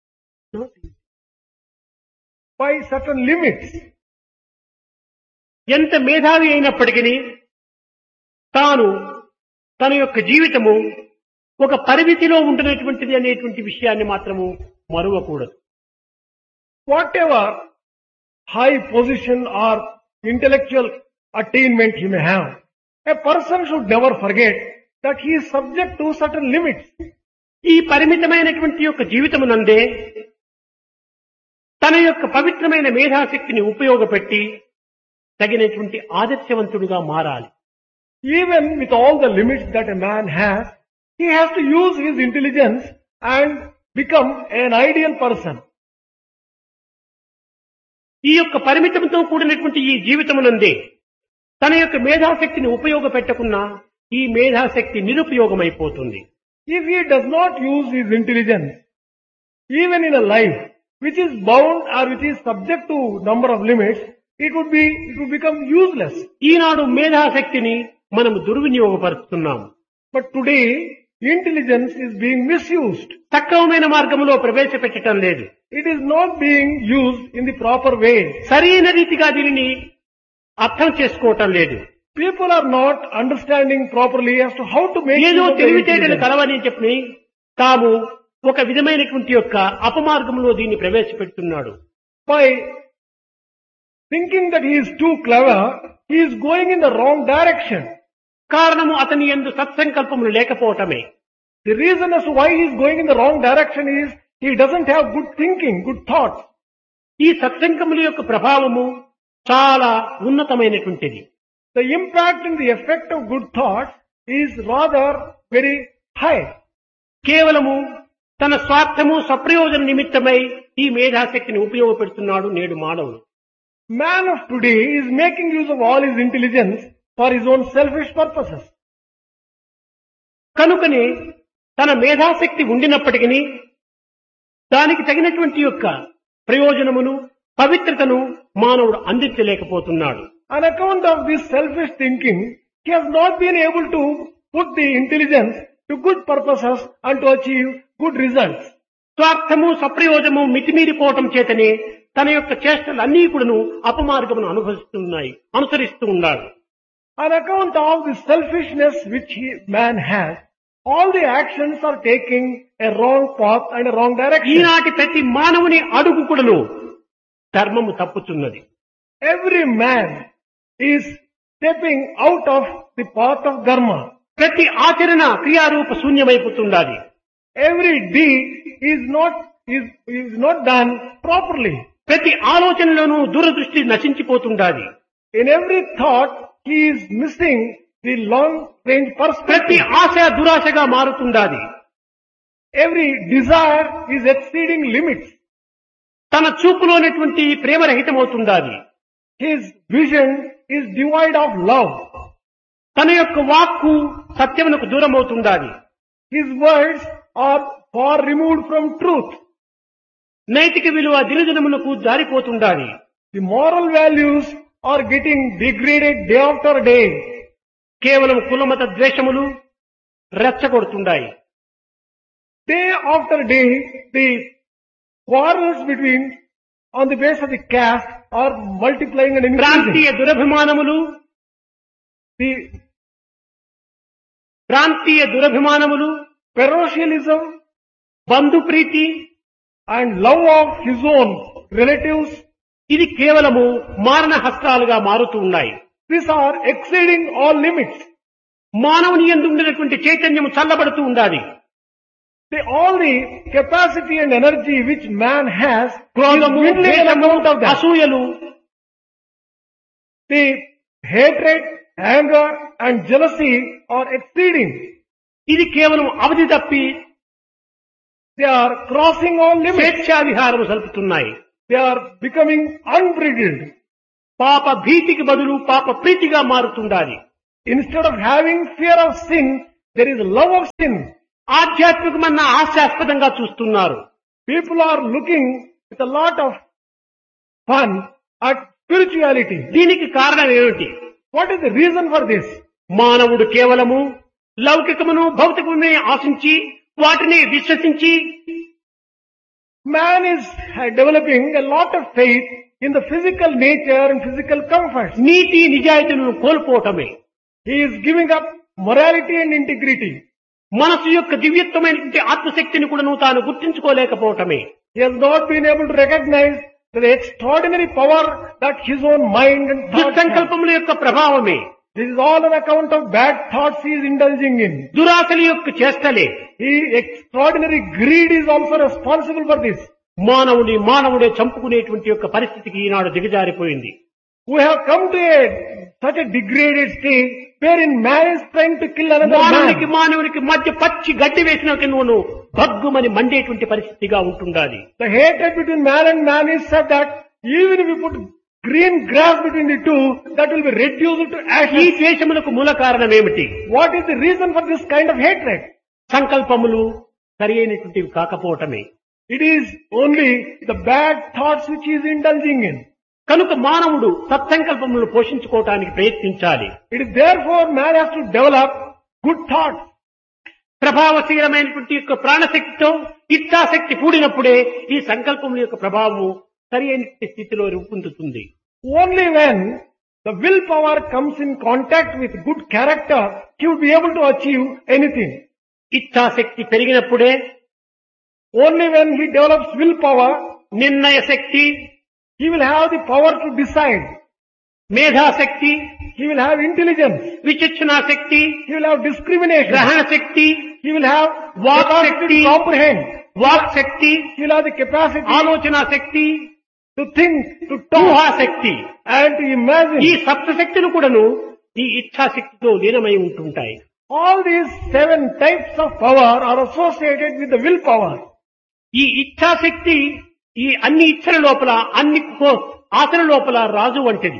by certain limits. ఎంత మేధావి అయినప్పటికీ తాను తన యొక్క జీవితము ఒక పరిమితిలో ఉంటున్నటువంటిది అనేటువంటి విషయాన్ని మాత్రము మరువకూడదు. Whatever high position or intellectual attainment he may have, a person should never forget that he is subject to certain limits. ఈ పరిమితమైనటువంటి యొక్క జీవితమునందే తన యొక్క పవిత్రమైన మేధాశక్తిని ఉపయోగపెట్టి తగినటువంటి ఆదర్శవంతుడిగా మారాలి. Even with all the limits that a man has, he has to use his intelligence and become an ideal person. ఈ యొక్క పరిమితంతో కూడినటువంటి ఈ జీవితమునందే తన యొక్క మేధాశక్తిని ఉపయోగపెట్టకున్నా ఈ మేధాశక్తి నిరుపయోగమైపోతుంది. If he does not use his intelligence, even in a life which is bound or which is subject to number of limits, it would be, it would become useless. ఈనాడు మేధాశక్తిని మనము దుర్వినియోగపరుస్తున్నాము. But today, intelligence is being misused. సక్రమమైన మార్గంలో ప్రవేశపెట్టడం లేదు. It is not being used in the proper way. సరైన రీతిగా దీనిని అర్థం చేసుకోవటం లేదు. People are not understanding properly as to how to make ఏదో use of their తెలివితేటలు intelligence. కలవని చెప్పి తాము ఒక విధమైనటువంటి యొక్క అపమార్గంలో దీన్ని ప్రవేశపెడుతున్నాడు. By thinking that he is too clever, he is going in the wrong direction. కారణము అతని యందు సత్సంకల్పములు లేకపోవటమే. The reason as to why he is going in the wrong direction is he doesn't have good thinking, good thoughts. ఈ సత్సంగముల యొక్క ప్రభావము చాలా ఉన్నతమైనటువంటిది. The impact and the effect of good thoughts is rather very high. కేవలము తన స్వార్థము సప్రయోజన నిమిత్తమై ఈ మేధాశక్తిని ఉపయోగపెడుతున్నాడు నేడు మానవుడు. Man of today is making use of all his intelligence for his own selfish purposes. కనుకనే తన మేధాశక్తి ఉండినప్పటికీ దానికి తగినటువంటి యొక్క ప్రయోజనమును పవిత్రతను మానవుడు అందించలేకపోతున్నాడు. On account of this selfish thinking, he has not been able to put the intelligence to good purposes and to achieve good results. స్వార్థము సప్రయోజము మితిమీరిపోవటం చేతనే తన యొక్క చేష్టలన్నీ కూడాను అపమార్గమును అనుభవిస్తున్నాయి, అనుసరిస్తూ ఉన్నాడు. On account of the selfishness which he, man has, all the actions are taking a wrong path and a wrong direction. ఈనాటి ప్రతి మానవుని అడుగు కూడాను ధర్మము తప్పుతున్నది. Every man is stepping out of the path of dharma. ప్రతి ఆచరణ క్రియారూప శూన్యమైపోతుండాలి. Every deed is not is, is not done properly. ప్రతి ఆలోచనలోనూ దూరదృష్టి నశించిపోతుండాలి. In every thought, he is missing the long range ప్రతి perspective. Asha దురాశగా మారుతుండాలి. Every desire is exceeding limits. తన చూపులోనటువంటి ప్రేమరహితమవుతుండాలి. His vision is devoid of love. తన యొక్క వాక్కు సత్యమునకు దూరమవుతుండాలి. His words are far removed from truth. నైతిక విలువ దినదినమునకు జారిపోతుండాలి. The moral values are getting degraded day after day. కేవలం కులమత ద్వేషములు రెచ్చగొడుతుండాయి. Day after day, the quarrels between on the basis of the caste are multiplying and ప్రాంతీయ increasing. దురభిమానములు The ప్రాంతీయ దురభిమానములు parochialism Bandhu Preethi and love of his own relatives, ఇది కేవలము మారణ హస్త్రాలుగా మారుతూ ఉన్నాయి. these are exceeding all limits. మానవుని యందు ఉండినటువంటి చైతన్యము చల్లబడుతూ ఉండాలి. The, all the capacity and energy which man has is క్రోధము, dwindling on ద్వేషము, account of that. అసూయలు The hatred, anger and jealousy are exceeding. ఇది కేవలం అవధి తప్పి They are crossing all limits. స్వేచ్ఛా విహారము సలుపుతున్నాయి. They are becoming unbridled. పాప భీతికి బదులు పాప ప్రీతిగా మారుతుండాలి. Instead of having fear of sin, there is love of sin. ఆధ్యాత్మికమన్న హాస్యాస్పదంగా చూస్తున్నారు. People are looking with a lot of fun at spirituality. దీనికి కారణం ఏమిటి? What is the reason for this? మానవుడు కేవలము లౌకికమును భౌతికమునే ఆశించి వాటిని విశ్వసించి Man is uh, developing a lot of faith in the physical nature and physical comforts. NITI నిజాయితీలను కోల్పోవటమే. He is giving up morality and integrity. మనసు యొక్క దివ్యత్వమైనటువంటి ఆత్మశక్తిని కూడా తాను గుర్తించుకోలేకపోవటమే. He has not been able to recognize the extraordinary power that his own mind and thoughts have. దుస్సంకల్పముల యొక్క ప్రభావమే. This is all on account of bad thoughts he is indulging in. దురాశల యొక్క చేష్టలే. He extraordinary greed is also responsible for this. మానవుని మానవుడే చంపుకునేటువంటి యొక్క పరిస్థితికి ఈనాడు దిగజారిపోయింది. We have come to a such a degraded stage wherein man is trying to kill another మానవునికి man. మానవునికి మధ్య పచ్చి గడ్డి వేసిన నువ్వు భగ్గుమని మండేటువంటి పరిస్థితిగా ఉంటుండాలి. The hatred between man and man is such that even if you put green grass between the two, that will be reduced to ఈ ashes. ద్వేషములకు మూల కారణం ఏమిటి? What is the reason for this kind of hatred? సంకల్పములు సరి అయినటువంటివి కాకపోవటమే. It is only the bad thoughts which he is indulging in. కనుక మానవుడు సత్సంకల్పములను పోషించుకోవటానికి ప్రయత్నించాలి. It is therefore man has to develop good thoughts. ప్రభావశీలమైనటువంటి యొక్క ప్రాణశక్తితో ఇచ్ఛాశక్తి కూడినప్పుడే ఈ సంకల్పముల యొక్క ప్రభావము సరి అయిన స్థితిలో రూపొందుతుంది. Only when the willpower comes in contact with good character, he will be able to achieve anything. ఇచ్ఛాశక్తి పెరిగినప్పుడే Only when he develops willpower, నిర్ణయ శక్తి, he will have the power to decide. మేధాశక్తి, He will have intelligence. విచక్షణా Shakti, He will have discrimination. గ్రహణ శక్తి, He will have Vak capacity Shakti. to comprehend. Walk Shakti, He will have the capacity ఆలోచన శక్తి, to think, to talk, ఊహాశక్తి. and to imagine. ఈ సప్తశక్తులు కూడాను ఈ ఇచ్ఛాశక్తితో లీనమై ఉంటుంటాయి. All these seven types of power are associated with the willpower. ఈ ఇచ్ఛాశక్తి ఈ అన్ని ఇచ్చల లోపల అన్ని కో- ఆశల లోపల రాజు వంటిది.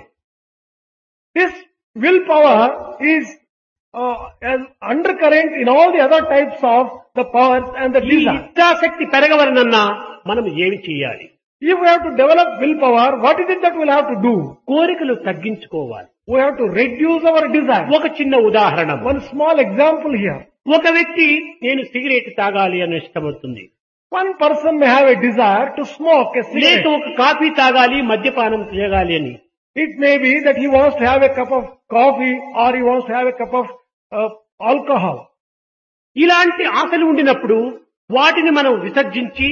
This willpower is uh, as undercurrent in all the other types of the powers and the ఈ desire. ఇచ్ఛాశక్తి పెరగవలనన్నా మనం ఏమి చేయాలి? If we have to develop willpower, what is it that we'll have to do? కోరికలు తగ్గించుకోవాలి. We have to reduce our desire. ఒక చిన్న ఉదాహరణ. One small example here. ఒక వ్యక్తి నేను సిగరెట్ తాగాలి అని ఇష్టమవుతుంది, One person may have a desire to smoke a లేక cigarette. ఒక కాఫీ తాగాలి, మద్యపానం చేయాలి అని. It may be that he wants to have a cup of coffee or he wants to have a cup of uh, alcohol. ఇలాంటి ఆశలు ఉండినప్పుడు వాటిని మనం విసర్జించి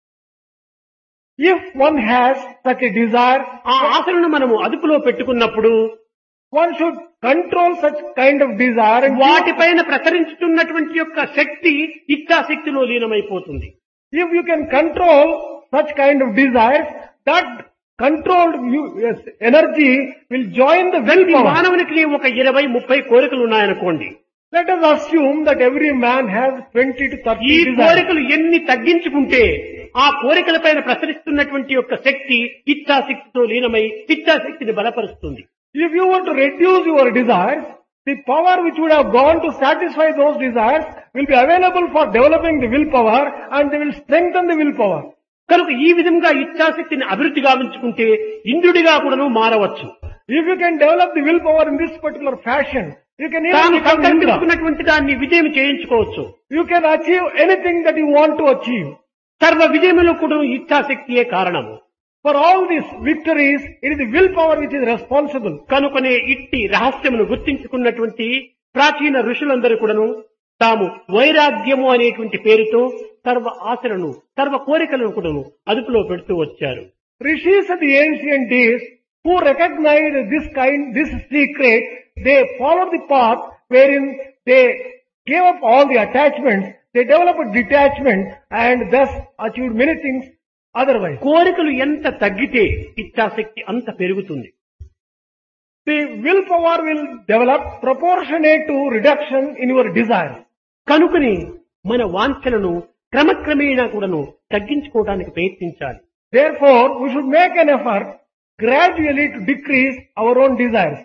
If one has such a desire, ఆ ఆశలను మనము అదుపులో పెట్టుకున్నప్పుడు one should control such kind of desire and వాటిపైన ప్రసరించుతున్నటువంటి యొక్క శక్తి ఇచ్ఛాశక్తిలో లీనమైపోతుంది. if you can control such kind of desires, that controlled you- yes, energy will join the ప్రతి willpower. మానవునికి ఒక ఇరవై ముప్పై కోరికలు ఉన్నాయనుకోండి. Let us assume that every man has twenty to ఈ thirty desires. కోరికలు ఎన్ని తగ్గించుకుంటే ఆ కోరికలపైన ప్రసరిస్తున్నటువంటి యొక్క శక్తి ఇచ్ఛాశక్తితో లీనమై ఇచ్ఛాశక్తిని బలపరుస్తుంది. If you were to reduce your desires, the power which would have gone to satisfy those desires will be available for developing the willpower and they will strengthen the willpower. కనుక ఈ విధంగా ఇచ్ఛాశక్తిని అభివృద్ధి గావించుకుంటే ఇంద్రుడిగా కూడాను మారవచ్చు. If you can develop the willpower in this particular fashion, you can even తాను become Indra. సంకల్పించుకున్నటువంటి దాన్ని విజయం చేయించుకోవచ్చు. You can achieve anything that you want to achieve. సర్వ విజయములు కూడా ఇచ్ఛాశక్తియే కారణము. For all these victories, it is the willpower which is responsible. కనుకనే ఇట్టి రహస్యమును గుర్తించుకున్నటువంటి ప్రాచీన ఋషులందరూ కూడాను తాము వైరాగ్యము అనేటువంటి పేరుతో సర్వ ఆశలను సర్వ కోరికలను కూడాను అదుపులో పెడుతూ వచ్చారు. Rishis of the ancient days who recognized this kind, this secret, they followed the path wherein they gave up all the attachments, they developed detachment and thus achieved many things otherwise. కోరికలు ఎంత తగ్గితే ఇచ్ఛాశక్తి అంత పెరుగుతుంది. The willpower will develop proportionate to reduction in your desire. కనుకని మన వాంఛలను క్రమక్రమేణా కూడాను తగ్గించుకోవడానికి ప్రయత్నించాలి. Therefore, we should make an effort gradually to decrease our own desires.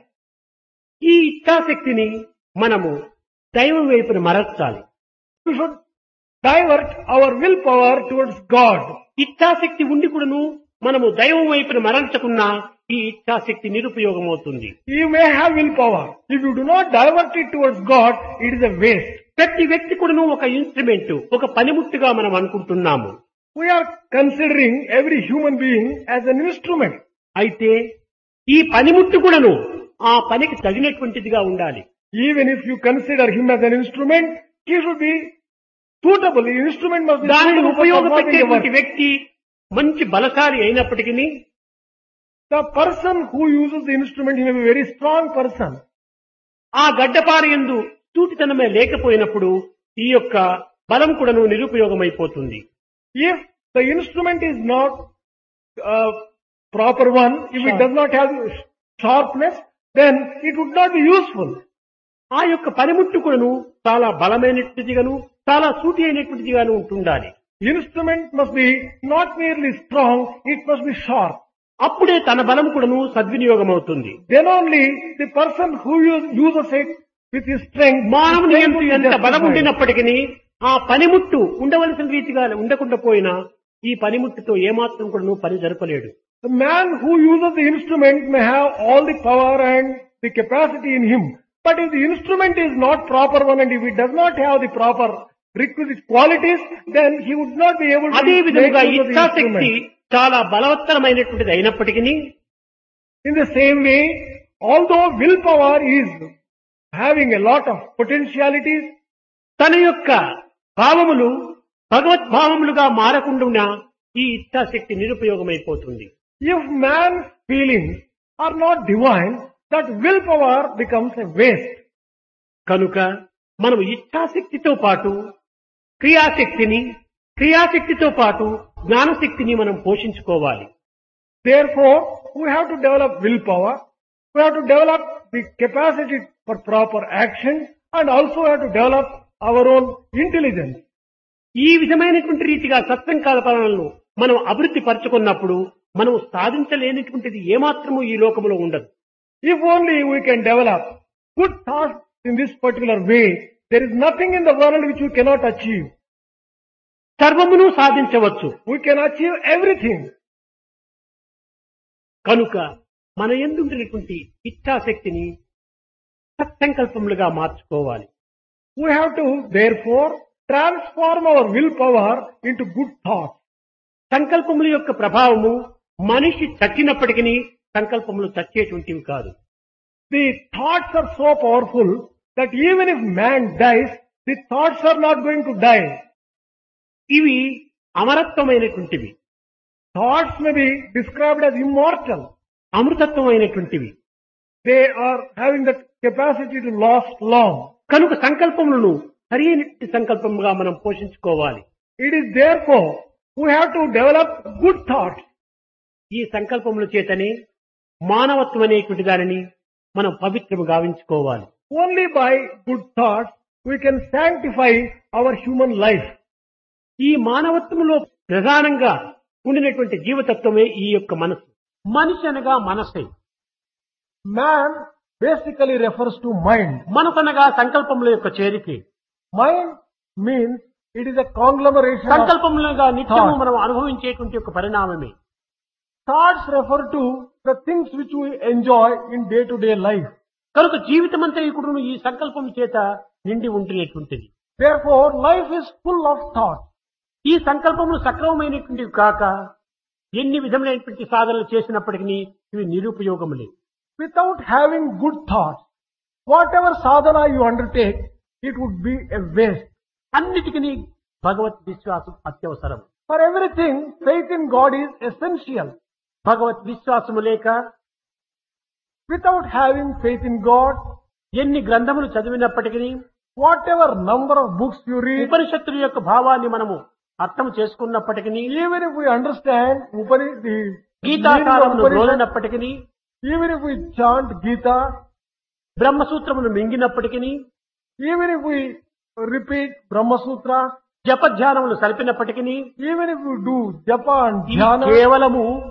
ఈ ఇచ్ఛాశక్తిని మనము దైవం వైపున మరల్చాలి. We should divert our willpower towards God. ఇచ్ఛాశక్తి ఉండి కూడాను మనము దైవం వైపున మరల్చకున్నా ఈ ఇచ్ఛాశక్తి నిరుపయోగమవుతుంది. You may have willpower. If you do not divert it towards God, it is a waste. ప్రతి వ్యక్తి కూడాను ఒక ఇన్స్ట్రుమెంట్, ఒక పనిముట్టుగా మనం అనుకుంటున్నాము. We are considering every human being as an instrument. అయితే ఈ పనిముట్టు కూడాను ఆ పనికి తగినటువంటిదిగా ఉండాలి. Even if you consider him as an instrument, he should be suitable. The instrument must be దానిని suitable for performing the ఉపయోగపెట్టేటువంటి work. వ్యక్తి మంచి బలశాలి అయినప్పటికీ The person who uses the instrument, he may be a very strong person. ఆ గడ్డపార యందు సూటితనమే లేకపోయినప్పుడు ఈ యొక్క బలం కూడాను నిరుపయోగమైపోతుంది. If the instrument is not uh, proper one, if it does not have sharpness, then it would not be useful. ఆ యొక్క పనిముట్టు కూడాను చాలా బలమైనటువంటిదిగాను చాలా సూటి అయినటువంటిదిగాను ఉంటుండాలి. Instrument must be not merely strong, it must be sharp. అప్పుడే తన బలం కూడాను సద్వినియోగం అవుతుంది. Then only the person who use, uses it with his strength. మానవుని his strength ఎందు will be ఎంత బలం justified. ఉండినప్పటికీ ఆ పనిముట్టు ఉండవలసిన రీతిగా ఉండకుండా పోయినా ఈ పనిముట్టుతో ఏమాత్రం కూడాను పని జరపలేడు. The man who uses the instrument may have all the power and the capacity in him. But if the instrument is not proper one and if it does not have the proper requisite qualities, then he would not be able to అదే make విధముగా use of the ఇచ్ఛాశక్తి instrument. చాలా బలవత్తరమైనటువంటిది అయినప్పటికీ In the same way, although willpower is having a lot of potentialities, తన యొక్క భావములు భగవద్భావములుగా మారకుండా ఈ ఇచ్ఛాశక్తి నిరుపయోగమైపోతుంది. if man's feelings are not divine, that willpower becomes a waste. కనుక మనం ఇచ్ఛాశక్తితో పాటు క్రియాశక్తిని క్రియాశక్తితో పాటు జ్ఞానశక్తిని మనం పోషించుకోవాలి. Therefore, we have to develop willpower, we have to develop the capacity for proper action, and also have to develop our own intelligence. ఈ విధమైనటువంటి రీతిగా సత్సంకల్పనలను మనం అభివృద్ధి పరచుకున్నప్పుడు మనం సాధించలేనటువంటిది ఏమాత్రము ఈ లోకములో ఉండదు. If only we can develop good thoughts in this particular way, there is nothing in the world which we cannot achieve. సర్వమును సాధించవచ్చు. We can achieve everything. కనుక మన యందుండినటువంటి ఇచ్ఛాశక్తిని సత్సంకల్పములుగా మార్చుకోవాలి. We have to, therefore, transform our willpower into good thoughts. సంకల్పముల యొక్క ప్రభావము మనిషి చచ్చినప్పటికీ సంకల్పములు చచ్చేటువంటివి కాదు. The thoughts are so powerful that even if man dies, the thoughts are not going to die. ఇవి అమరత్వమైనటువంటివి, Thoughts may be described as immortal. అమృతత్వమైనటువంటివి. They are having the capacity to last long. కనుక సంకల్పములను సరైన సంకల్పముగా మనం పోషించుకోవాలి. It is therefore we have to develop good thoughts. ఈ సంకల్పముల చేతనే మానవత్వం అనేటువంటి దానిని మనం పవిత్రము గావించుకోవాలి. Only by good thoughts we can sanctify our human life. ఈ మానవత్వములో ప్రధానంగా ఉండినటువంటి జీవతత్వమే ఈ యొక్క మనసు. మనిషి అనగా మనసే. Man basically refers to mind. మనసు అనగా సంకల్పముల యొక్క చేరికే. Mind means it is a conglomeration of సంకల్పములుగా నిత్యము thoughts. మనం అనుభవించేటువంటి ఒక పరిణామమే. Thoughts refer to the things which we enjoy in day-to-day life. కనుక జీవితమంతా ఇప్పుడు ఈ సంకల్పం చేత నిండి ఉంటున్నటువంటిది. Therefore, life is full of thoughts. ఈ సంకల్పములు సక్రమమైనటువంటివి కాక ఎన్ని విధములైనటువంటి సాధనలు చేసినప్పటికీ ఇవి నిరుపయోగములే. Without having good thoughts, whatever sadhana you undertake, it would be a waste. అన్నిటికీ భగవత్ విశ్వాసం అత్యవసరం. For everything, faith in God is essential. భగవత్ విశ్వాసము లేక Without having faith in God, ఎన్ని గ్రంథములు చదివినప్పటికీ whatever number of books you read, ఉపనిషత్తుల యొక్క భావాన్ని మనము అర్థం చేసుకున్నప్పటికీ even if we understand Upani- the meaning of గీతాకారమును Upanishad, రోలినప్పటికీ even if we chant Gita, బ్రహ్మసూత్రమును మింగినప్పటికీ even if we repeat Brahma Sutra, జపధ్యానములు సరిపినప్పటికీ even if we do japa and ఇవి dhyana, కేవలము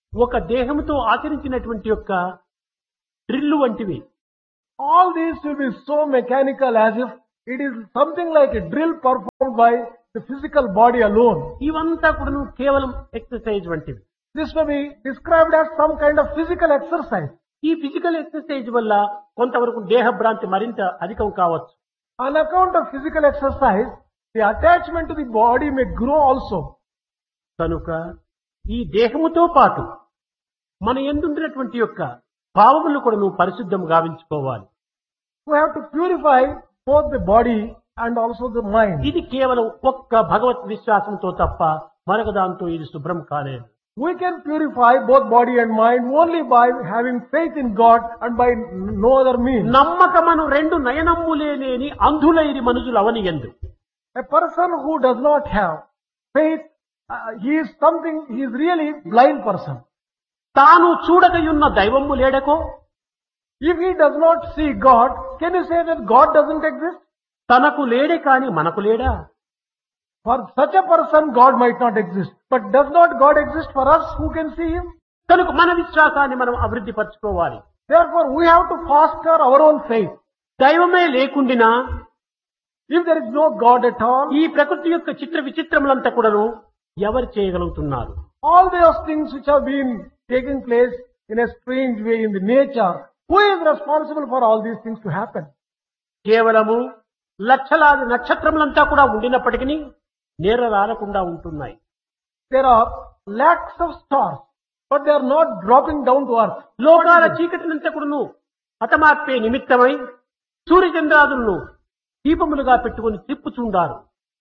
ఒక దేహంతో ఆచరించినటువంటి యొక్క డ్రిల్లు వంటివి. All these will be so mechanical as if it is something like a drill performed by the physical body alone. ఇవంతా కూడా కేవలం exercise వంటివి. This may be described as some kind of physical exercise. ఈ physical exercise వల్ల కొంతవరకు దేహ భ్రాంతి మరింత అధికం కావచ్చు. On account of physical exercise, the attachment to the body may grow also. కనుక ఈ దేహముతో పాటు మన యందుండినటువంటి యొక్క భావములు కూడా నువ్వు పరిశుద్ధం గావించుకోవాలి. We have to purify both the body and also the mind. ఇది కేవలం ఒక్క భగవత్ విశ్వాసంతో తప్ప మరొక దాంతో ఇది శుభ్రం కాలేదు. We can purify both body and mind only by having faith in God and by no other means. నమ్మకమను రెండు నయనమ్ములే లేని అంధులైరి మనుజులు అవనియందు. A person who does not have faith, uh, he is something, he is really blind person. తాను చూడకయున్న దైవము లేడకో. If he does not see God, can you say that God doesn't exist? తనకు లేడే కాని మనకు లేడా? For such a person, God might not exist. But does not God exist for us who can see Him? కనుక మన విశ్వాసాన్ని మనం అభివృద్ధి పరచుకోవాలి. Therefore, we have to foster our own faith. దైవమే లేకుండినా If there is no God at all, ఈ ప్రకృతి యొక్క చిత్ర విచిత్రములంతా కూడాను ఎవరు చేయగలుగుతున్నారు? all those things which have been taking place in a strange way in the nature, who is responsible for all these things to happen? కేవలము లక్షలాది నక్షత్రములంతా కూడా ఉండినప్పటికీ నేర రాలకుండా ఉంటున్నాయి. There are lakhs of stars, but they are not dropping down to earth. లోకాల చీకటినంతా కూడాను హతమార్పే నిమిత్తమై సూర్యచంద్రాదులను దీపములుగా పెట్టుకుని తిప్పుచుండారు.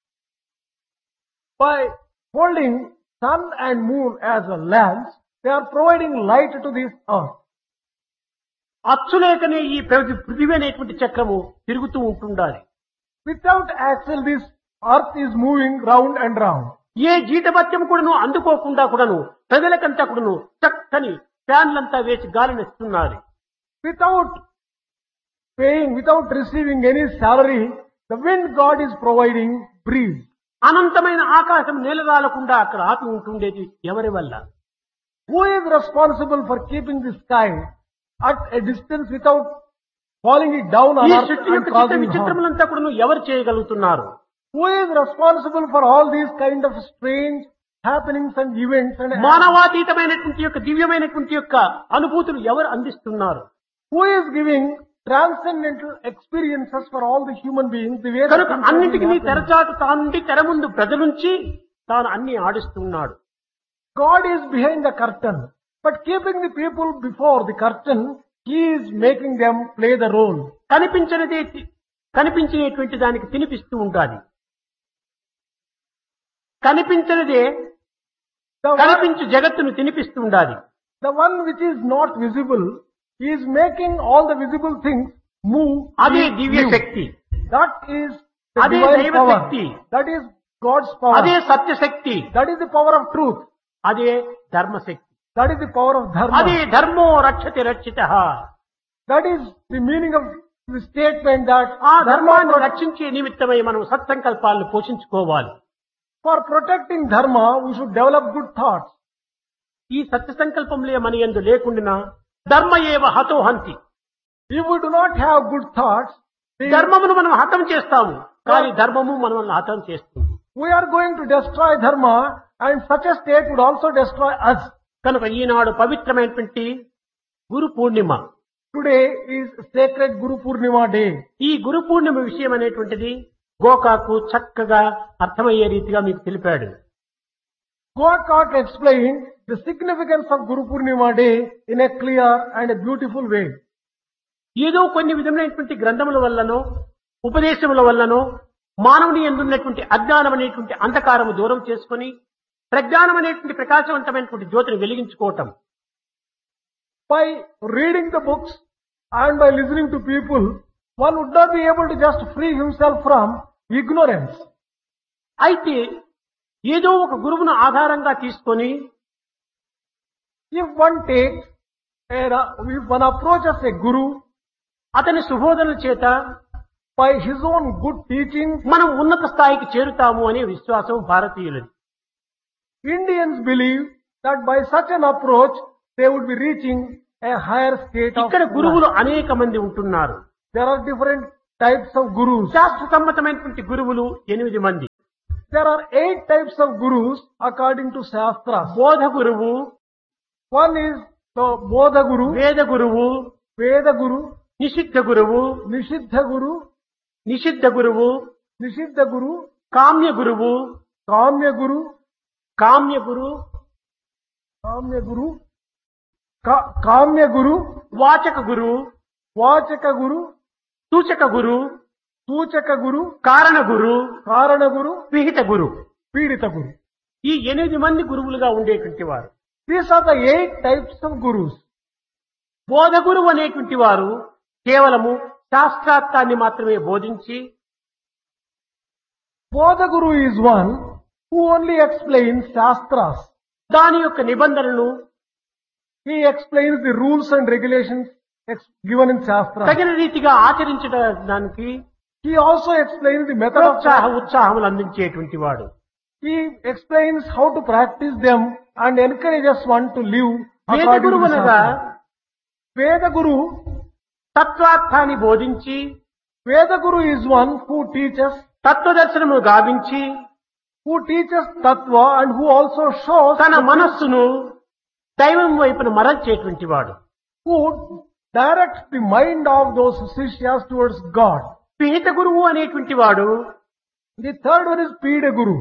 By holding sun and moon as a lamps, they are providing light to this earth. అచ్చులేకనే ఈ పృథివీ అనేటువంటి చక్రము తిరుగుతూ ఉంటుండాలి. Without axle, this earth is moving round and round. ఏ జీతభత్యం కూడాను అందుకోకుండా కూడాను ప్రజలకంతా కూడాను చక్కని ఫ్యాన్లంతా వేసి గాలినిస్తున్నారు. Without paying, without receiving any salary, the wind God is providing breeze. అనంతమైన ఆకాశం నేలరాలకుండా అక్కడ ఆపి ఉంటుండేది ఎవరి వల్ల? Who is responsible for keeping the sky at a distance without falling it down on ఈ earth సృష్టి and యొక్క చిత్ర causing harm? విచిత్రములంతా కూడాను ఎవరు చేయగలుగుతున్నారు? Who is responsible for all these kind of strange happenings and events? And మానవాతీతమైనటువంటి యొక్క దివ్యమైనటువంటి యొక్క అనుభూతులు ఎవరు అందిస్తున్నారు? who is giving transcendental experiences for all the human beings? The way కనుక అన్నింటికి నీ తెరచాటు తానుండి తెర ముందు ప్రజలుంచి తాను అన్ని ఆడిస్తున్నాడు. God is behind the curtain, but keeping the people before the curtain, He is making them play the role. కనిపించినదే కనిపించినటువంటి దానికి తినిపిస్తూ ఉండాలి. కనిపించినదే The one, కనిపించు జగత్తును తినిపిస్తూ ఉండాలి. the one which is not visible is making all the visible things move. అదే live, Divya live. Shakti, That is the అదే divine దైవ power. Shakti, That is God's power. అదే సత్యశక్తి, That is the power of truth. అదే ధర్మశక్తి, That is the power of అదే dharma. ధర్మో రక్షతి రక్షితః. That is the meaning of the statement that ఆ dharma ధర్మాన్ని protects. రక్షించే నిమిత్తమై మనం సత్సంకల్పాలను పోషించుకోవాలి. For protecting dharma, we should develop good thoughts. ఈ సత్య సంకల్పంలే మన యందు లేకుండినా ధర్మ ఏవ హతో హంతి. If we do not have good thoughts, the- ధర్మమును మనం హతం చేస్తాము, కానీ ధర్మము మనల్ని హతం చేస్తుంది. we are going to destroy dharma, and such a state would also destroy us. కనుక ఈనాడు పవిత్రమైనటువంటి Guru Purnima. Today is sacred Guru Purnima day. ఈ గురు పూర్ణిమ విషయం అనేటువంటిది గోకాకు చక్కగా అర్థమయ్యే రీతిగా మీకు తెలిపాడు. Gokak explained the significance of Guru Purnima day in a clear and a beautiful way. ఏదో కొన్ని విధమైనటువంటి గ్రంథముల వల్లనో ఉపదేశముల వల్లనో మానవుని యందున్నటువంటి అజ్ఞానం అనేటువంటి అంధకారము దూరం చేసుకుని ప్రజ్ఞానం అనేటువంటి ప్రకాశవంతమైనటువంటి జ్యోతిని వెలిగించుకోవటం. By reading the books and by listening to people, one would not be able to just free himself from ignorance. అయితే ఏదో ఒక గురువును ఆధారంగా తీసుకొని If one takes, a, if one approaches a guru అతని సుబోధనల చేత by his own good teachings, మనం ఉన్నత స్థాయికి చేరుతాము అనే విశ్వాసం భారతీయులది. Indians believe that by such an approach they would be reaching a higher state of ఇక్కడ life. గురువులు అనేక మంది ఉంటున్నారు. There are different types of gurus. శాస్త్ర సమ్మతమైనటువంటి గురువులు ఎనిమిది మంది. There are eight types of gurus according to Shastras. బోధ గురువు, One is the Bodha Guru, వేద గురువు, Veda Guru, నిషిద్ధ గురువు, Nishiddha Guru, నిషిద్ధ గురువు, Nishiddha Guru, కామ్య గురువు, Kamya Guru, కామ్య గురు, Kamya Guru, Ka- Kamya Guru, వాచక గురు, Vachaka Guru, సూచక గురు, Suchaka Guru, కారణ గురు, Karana Guru, విహిత గురు. Pidita Guru. ఈ ఎనిమిది మంది గురువులుగా ఉండేటువంటి వారు. These are the eight types of gurus. బోధ గురువు అనేటువంటి వారు కేవలము శాస్త్రార్థాన్ని మాత్రమే బోధించి Bodha Guru is one who only explains Shastras. దాని యొక్క నిబంధనలను He explains the rules and regulations ex- given in Shastras. తగిన రీతిగా ఆచరించడానికి He also explains the method of ప్రోత్సాహ Shastras. ఉత్సాహములు అందించేటువంటి వాడు. He explains how to practice them and encourages one to live వేద according to గురువు the అనగా Shastras. Veda Guru, తత్వార్థాన్ని బోధించి Veda Guru is one who teaches, తత్వదర్శనము గావించి who teaches Tattva and who also shows, తన మనస్సును దైవం వైపున మరల్చేటువంటి వాడు. who directs the mind of those Sishyas towards God. విహిత గురువు అనేటువంటి వాడు The third one is Pida Guru.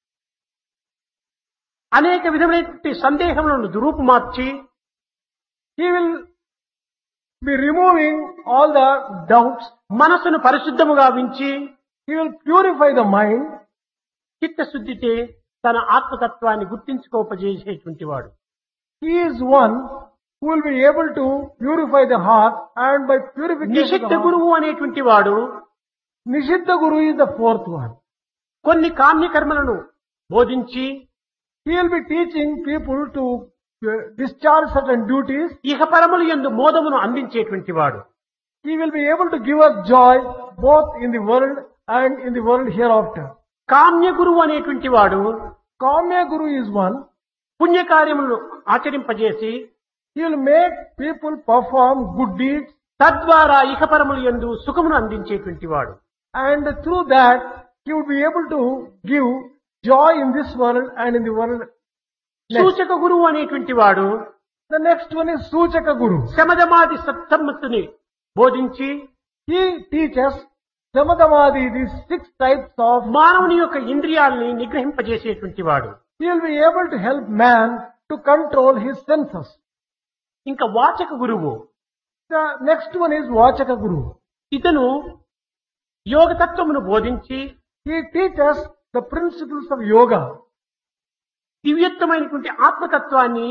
అనేక విధమైనటువంటి సందేహములను దురూపుమార్చి He will be removing all the doubts. మనసును పరిశుద్ధముగా వించి He will purify the mind. చిత్తశుద్ధితే తన ఆత్మతత్వాన్ని గుర్తించుకోపజేసేటువంటి వాడు. He is one who will be able to purify the heart, and by purification of నిషిద్ధ the heart, గురువు అనేటువంటి వాడు Nishiddha Guru is the fourth one. కొన్ని కామ్యకర్మలను బోధించి He will be teaching people to uh, discharge certain duties. ఇహ పరములు యందు మోదమును అందించేటువంటి వాడు. He will be able to give us joy both in the world and in the world hereafter. కామ్య గురువు అనేటువంటి వాడు Kamya Guru is one. పుణ్యకార్యములను ఆచరింపజేసి He will make people perform good deeds, తద్వారా ఇహ పరములు యందు సుఖమును అందించేటువంటి వాడు. and through that he would be able to give joy in this world and in the world next. సూచక గురువు అనేటువంటి వాడు The next one is Suchaka Guru. శమదమాది సత్సమ్మతిని బోధించి He teaches Samadhamadi, these six types of. మానవుని యొక్క ఇంద్రియాలని నిగ్రహింపజేసేటువంటి వాడు. He will be able to help man to control his senses. ఇంకా వాచక గురువు The next one is Vachaka Guru. ఇతను యోగతత్వమును బోధించి He teaches the principles of yoga. దివ్యత్వమైనటువంటి ఆత్మతత్వాన్ని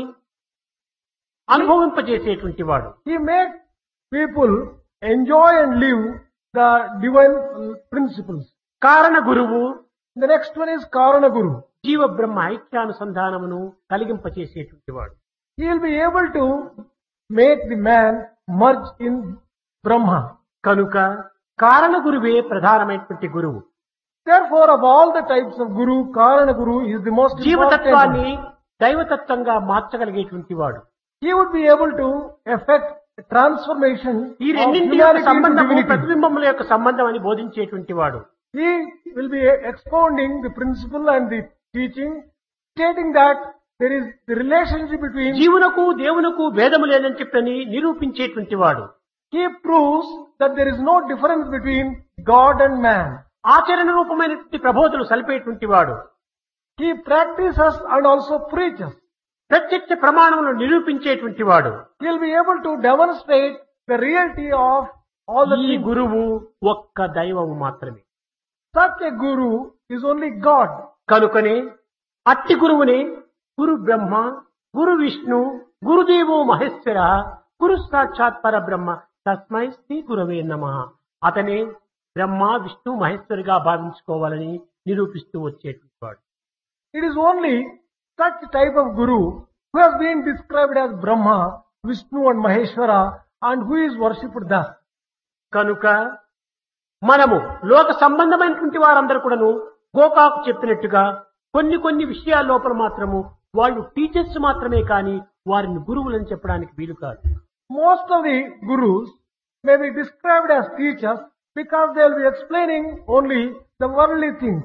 అనుభవింపజేసేటువంటి వాడు. He makes people enjoy and live the divine principles. కారణ గురువు The next one is Karana Guru. జీవ బ్రహ్మ ఐక్యానుసంధానమును కలిగింపచేసేటువంటి వాడు. He will be able to make the man merge in Brahma. కనుక కారణ గురువే ప్రధానమైనటువంటి గురువు. Therefore, of all the types of Guru, Karana Guru is the most important జీవతత్వాన్ని one. దైవతత్వంగా మార్చగలిగేటువంటి వాడు. He would be able to effect a transformation ఈ of రెండింటి యొక్క humanity into సంబంధము divinity. ప్రతిబింబముల యొక్క సంబంధం అని బోధించేటువంటి వాడు. He will be expounding the principle and the teaching, stating that there is the relationship between. జీవునకు దేవునకు భేదము లేదని చెప్పని నిరూపించేటువంటి వాడు. He proves that there is no difference between God and man. ఆచరణ రూపమైనటువంటి ప్రబోధలు సలిపేటువంటి వాడు. He practices and also preaches. ప్రత్యక్ష ప్రమాణములను నిరూపించేటువంటి వాడు. He will be able to demonstrate the reality of all the ఈ things. గురువు ఒక్క దైవము మాత్రమే. Such a Guru is only God. కనుకనే అట్టి గురువుని గురు బ్రహ్మ, గురు విష్ణు, గురుదేవో మహేశ్వర, గురు సాక్షాత్ పరబ్రహ్మ తస్మై శ్రీ గురవే నమః. అతనే బ్రహ్మ విష్ణు మహేశ్వరిగా భావించుకోవాలని నిరూపిస్తూ వచ్చేటువంటి వాడు. It is only such type of Guru who has been described as Brahma, Vishnu and Maheshwara, and who is worshipped thus. కనుక మనము లోక సంబంధమైనటువంటి వారందరూ కూడాను గోకాకు చెప్పినట్టుగా కొన్ని కొన్ని విషయాల లోపల మాత్రము వాళ్ళు టీచర్స్ మాత్రమే కానీ వారిని గురువులని చెప్పడానికి వీలు కాదు. Most of the gurus may be described as teachers because they will be explaining only the worldly things.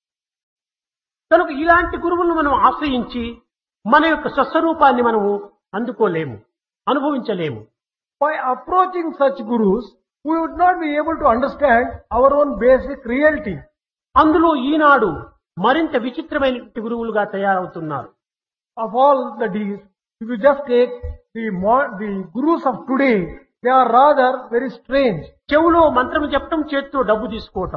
కనుక ఇలాంటి గురువులను మనం ఆశ్రయించి మన యొక్క స్వస్వరూపాన్ని మనము అందుకోలేము, అనుభవించలేము. By approaching such gurus, we would not be able to understand our own basic reality. అందులో ఈనాడు మరింత విచిత్రమైనటువంటి గురువులుగా తయారవుతున్నారు. Of all the deeds, if you just take the, mo- the gurus of today, they are rather very strange. చెవులో మంత్రం చెప్పడం, చేత్తో డబ్బు తీసుకోవటం.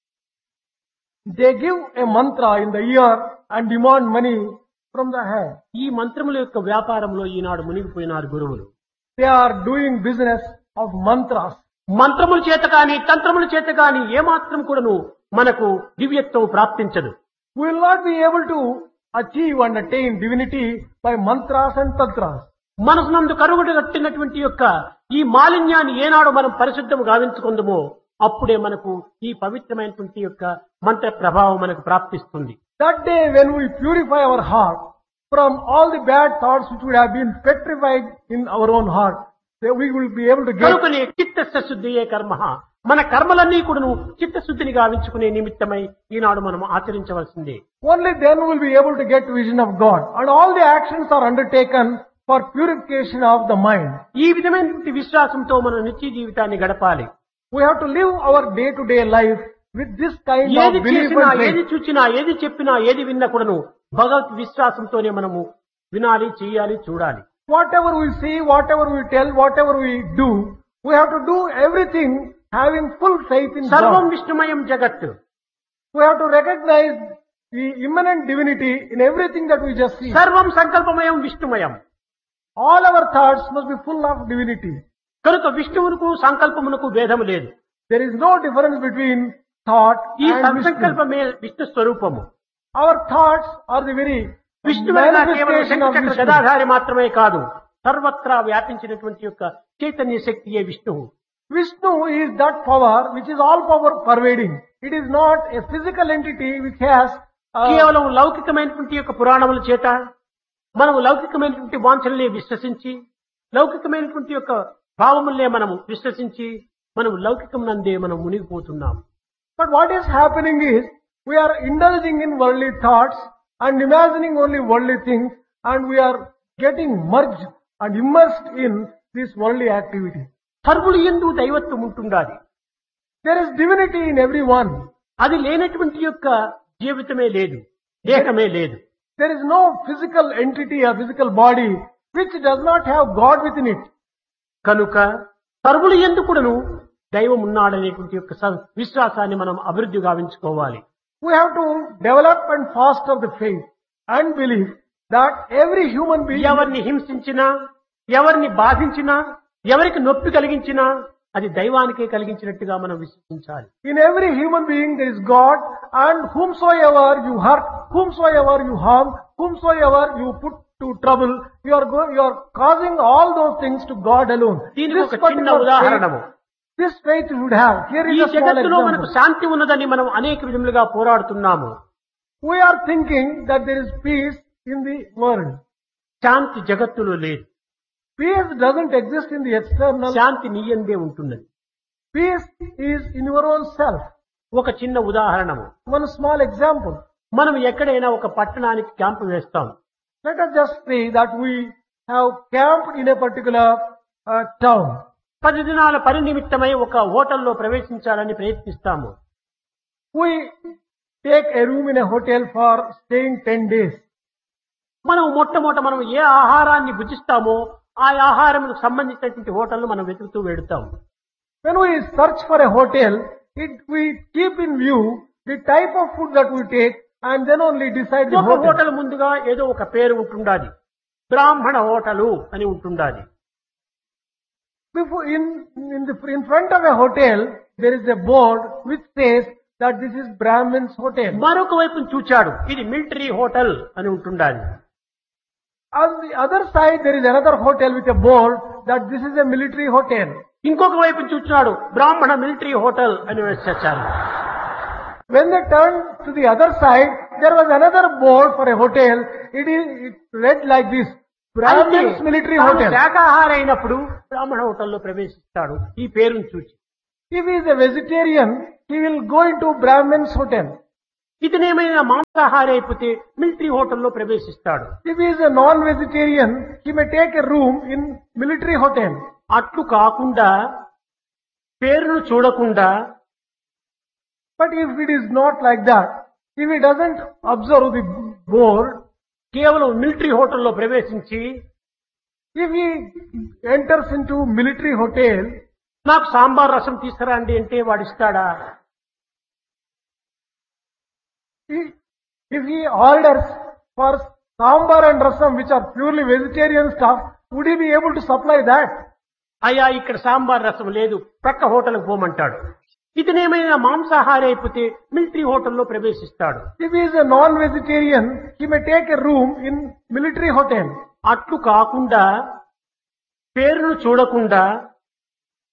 They give a mantra in the ear and demand money from the hand. ఈ మంత్రముల యొక్క వ్యాపారంలో ఈనాడు మునిగిపోయినారు గురువులు. They are doing business of mantras. మంత్రముల చేత కానీ తంత్రముల చేత కానీ ఏమాత్రం కూడాను మనకు దివ్యత్వం ప్రాప్తించదు. We will not be able to achieve and attain divinity by mantras and tantras. మనసునందు కరుగుడు కట్టినటువంటి యొక్క ఈ మాలిన్యాన్ని ఏనాడు మనం పరిశుద్ధము గావించుకుందామో అప్పుడే మనకు ఈ పవిత్రమైనటువంటి యొక్క మంత్ర ప్రభావం మనకు ప్రాప్తిస్తుంది. That day when we purify our heart from all the bad thoughts which would have been petrified in our own heart, then we will be able to get. కనుకనే చిత్తస్య శుద్ధియే కర్మః. మన కర్మలన్నీ కూడాను చిత్తశుద్ధిని గావించుకునే నిమిత్తమై ఈనాడు మనం ఆచరించవలసిందే. Only then we will be able to get vision of God, and all the actions are undertaken for purification of the mind. ఈ విధమైనటువంటి విశ్వాసంతో మన నిత్య జీవితాన్ని గడపాలి. We have to live our day-to-day life with this kind ఏది of belief చేసినా, and ఏది faith. చూచినా, ఏది చెప్పినా, ఏది విన్నా కూడాను భగవత్ విశ్వాసంతోనే మనము వినాలి, చేయాలి, చూడాలి. Whatever we see, whatever we tell, whatever we do, we have to do everything having full faith in సర్వం God. విష్ణుమయం జగత్. We have to recognize the immanent divinity in everything that we just see. సర్వం సంకల్పమయం విష్ణుమయం. All our thoughts must be full of divinity. కనుక విష్ణువునకు సంకల్పమునకు భేదము లేదు. There is no difference between thought ఈ and Vishnu. సంకల్పమే విష్ణు స్వరూపము. Our thoughts are the very విష్ణువైన కేవలం manifestation of శంఖచక్ర Vishnu. గదాధారి మాత్రమే కాదు, సర్వత్రా వ్యాపించినటువంటి యొక్క చైతన్య శక్తియే విష్ణువు. Vishnu is that power which is all power pervading. It is not a physical entity which has uh, కేవలం లౌకికమైనటువంటి యొక్క పురాణముల చేత మనము లౌకికమైనటువంటి వాంఛనలే విశ్వసించి, లౌకికమైనటువంటి యొక్క భావములే మనము విశ్వసించి మనం లౌకికం నందే మనం మునిగిపోతున్నాం. But what is happening is we are indulging in worldly thoughts and imagining only worldly things, and we are getting merged and immersed in this worldly activity. సర్వులు యందు దైవత్వం ఉంటుండాలి. There is divinity in everyone. అది లేనటువంటి యొక్క జీవితమే లేదు, దేహమే లేదు. There is no physical entity or physical body which does not have God within it. కనుక సర్వులు యందు కూడాను దైవం ఉన్నాడనేటువంటి యొక్క స- విశ్వాసాన్ని మనం అభివృద్ధి గావించుకోవాలి. We have to develop and foster the faith and belief that every human being, ఎవరిని హింసించినా, ఎవరిని బాధించినా, ఎవరికి నొప్పి కలిగించినా అది దైవానికే కలిగించినట్టుగా మనం విశ్వసించాలి. in every human being there is God, and whomsoever you hurt, whomsoever you harm, whomsoever you put to trouble, you are go, you are causing all those things to God alone. దీనికి This ఒక చిన్న particular ఉదాహరణము. faith, this faith you should have. Here ఈ is a small జగత్తులో మనకు example. శాంతి ఉన్నదని మనం అనేక విధములుగా పోరాడుతున్నాము. We are thinking that there is peace in the world. శాంతి జగత్తులో లేదు. Peace doesn't exist in the external. శాంతి నీయందే ఉంటున్నది. Peace is in your own self. ఒక చిన్న ఉదాహరణము. One small example. మనం ఎక్కడైనా ఒక పట్టణానికి క్యాంపు వేస్తాం. Let us just say that we have camped in a particular uh, town. పది దినాల పని నిమిత్తమై ఒక హోటల్లో ప్రవేశించాలని ప్రయత్నిస్తాము. We take a room in a hotel for staying ten days. మనం మొట్టమొదట మనం ఏ ఆహారాన్ని భుజిస్తామో ఆ ఆహారములకు సంబంధించినటువంటి హోటల్ను మనం వెతుకుతూ వెడుతాం. When we search for a hotel, it, we keep in view the type of food that we take and then only decide the ఒక hotel. Hotel ముందుగా ఏదో ఒక పేరు ఉంటుండాలి. బ్రాహ్మణ హోటలు అని ఉంటుండాలి. Before, in, in, the, in front of a hotel, there is a board which says that this is Brahmin's hotel. మరొక వైపు చూచాడు, ఇది మిలిటరీ హోటల్ అని ఉంటుండాలి. On the other side, there is another hotel with a board that this is a military hotel. ఇంకొక వైపు చూచాడు, బ్రాహ్మణ మిలిటరీ హోటల్ అని వచ్చారు. When they turned to the other side, there was another board for a hotel it is it read like this. Brahmin's military hotel. శాకాహారి అయినప్పుడు బ్రాహ్మణ హోటల్లో ప్రవేశిస్తాడు ఈ పేరును చూచి. If he is a vegetarian, he will go into Brahmin's hotel. ఇతనేమైనా మాంసాహారి అయిపోతే military హోటల్లో ప్రవేశిస్తాడు. If he is a non-vegetarian, he may take a room in military hotel. అట్లు కాకుండా పేరును చూడకుండా, But if it is not like that, if he doesn't observe the board, కేవలం military హోటల్లో ప్రవేశించి if he enters into military hotel, నాకు సాంబార్ రసం తీసుకురండి అంటే వాడిస్తాడా? he- if he orders for sambar and rasam, which are purely vegetarian stuff, would he be able to supply that? అయ్యా ఇక్కడ సాంబార్ రసం లేదు, ప్రక్క హోటల్కి పోమంటాడు. ఇతనేమైనా మాంసాహారి అయిపోతే మిలిటరీ హోటల్లో ప్రవేశిస్తాడు. If he is a non-vegetarian, he may take a room in military hotel. అట్లు కాకుండా పేరును చూడకుండా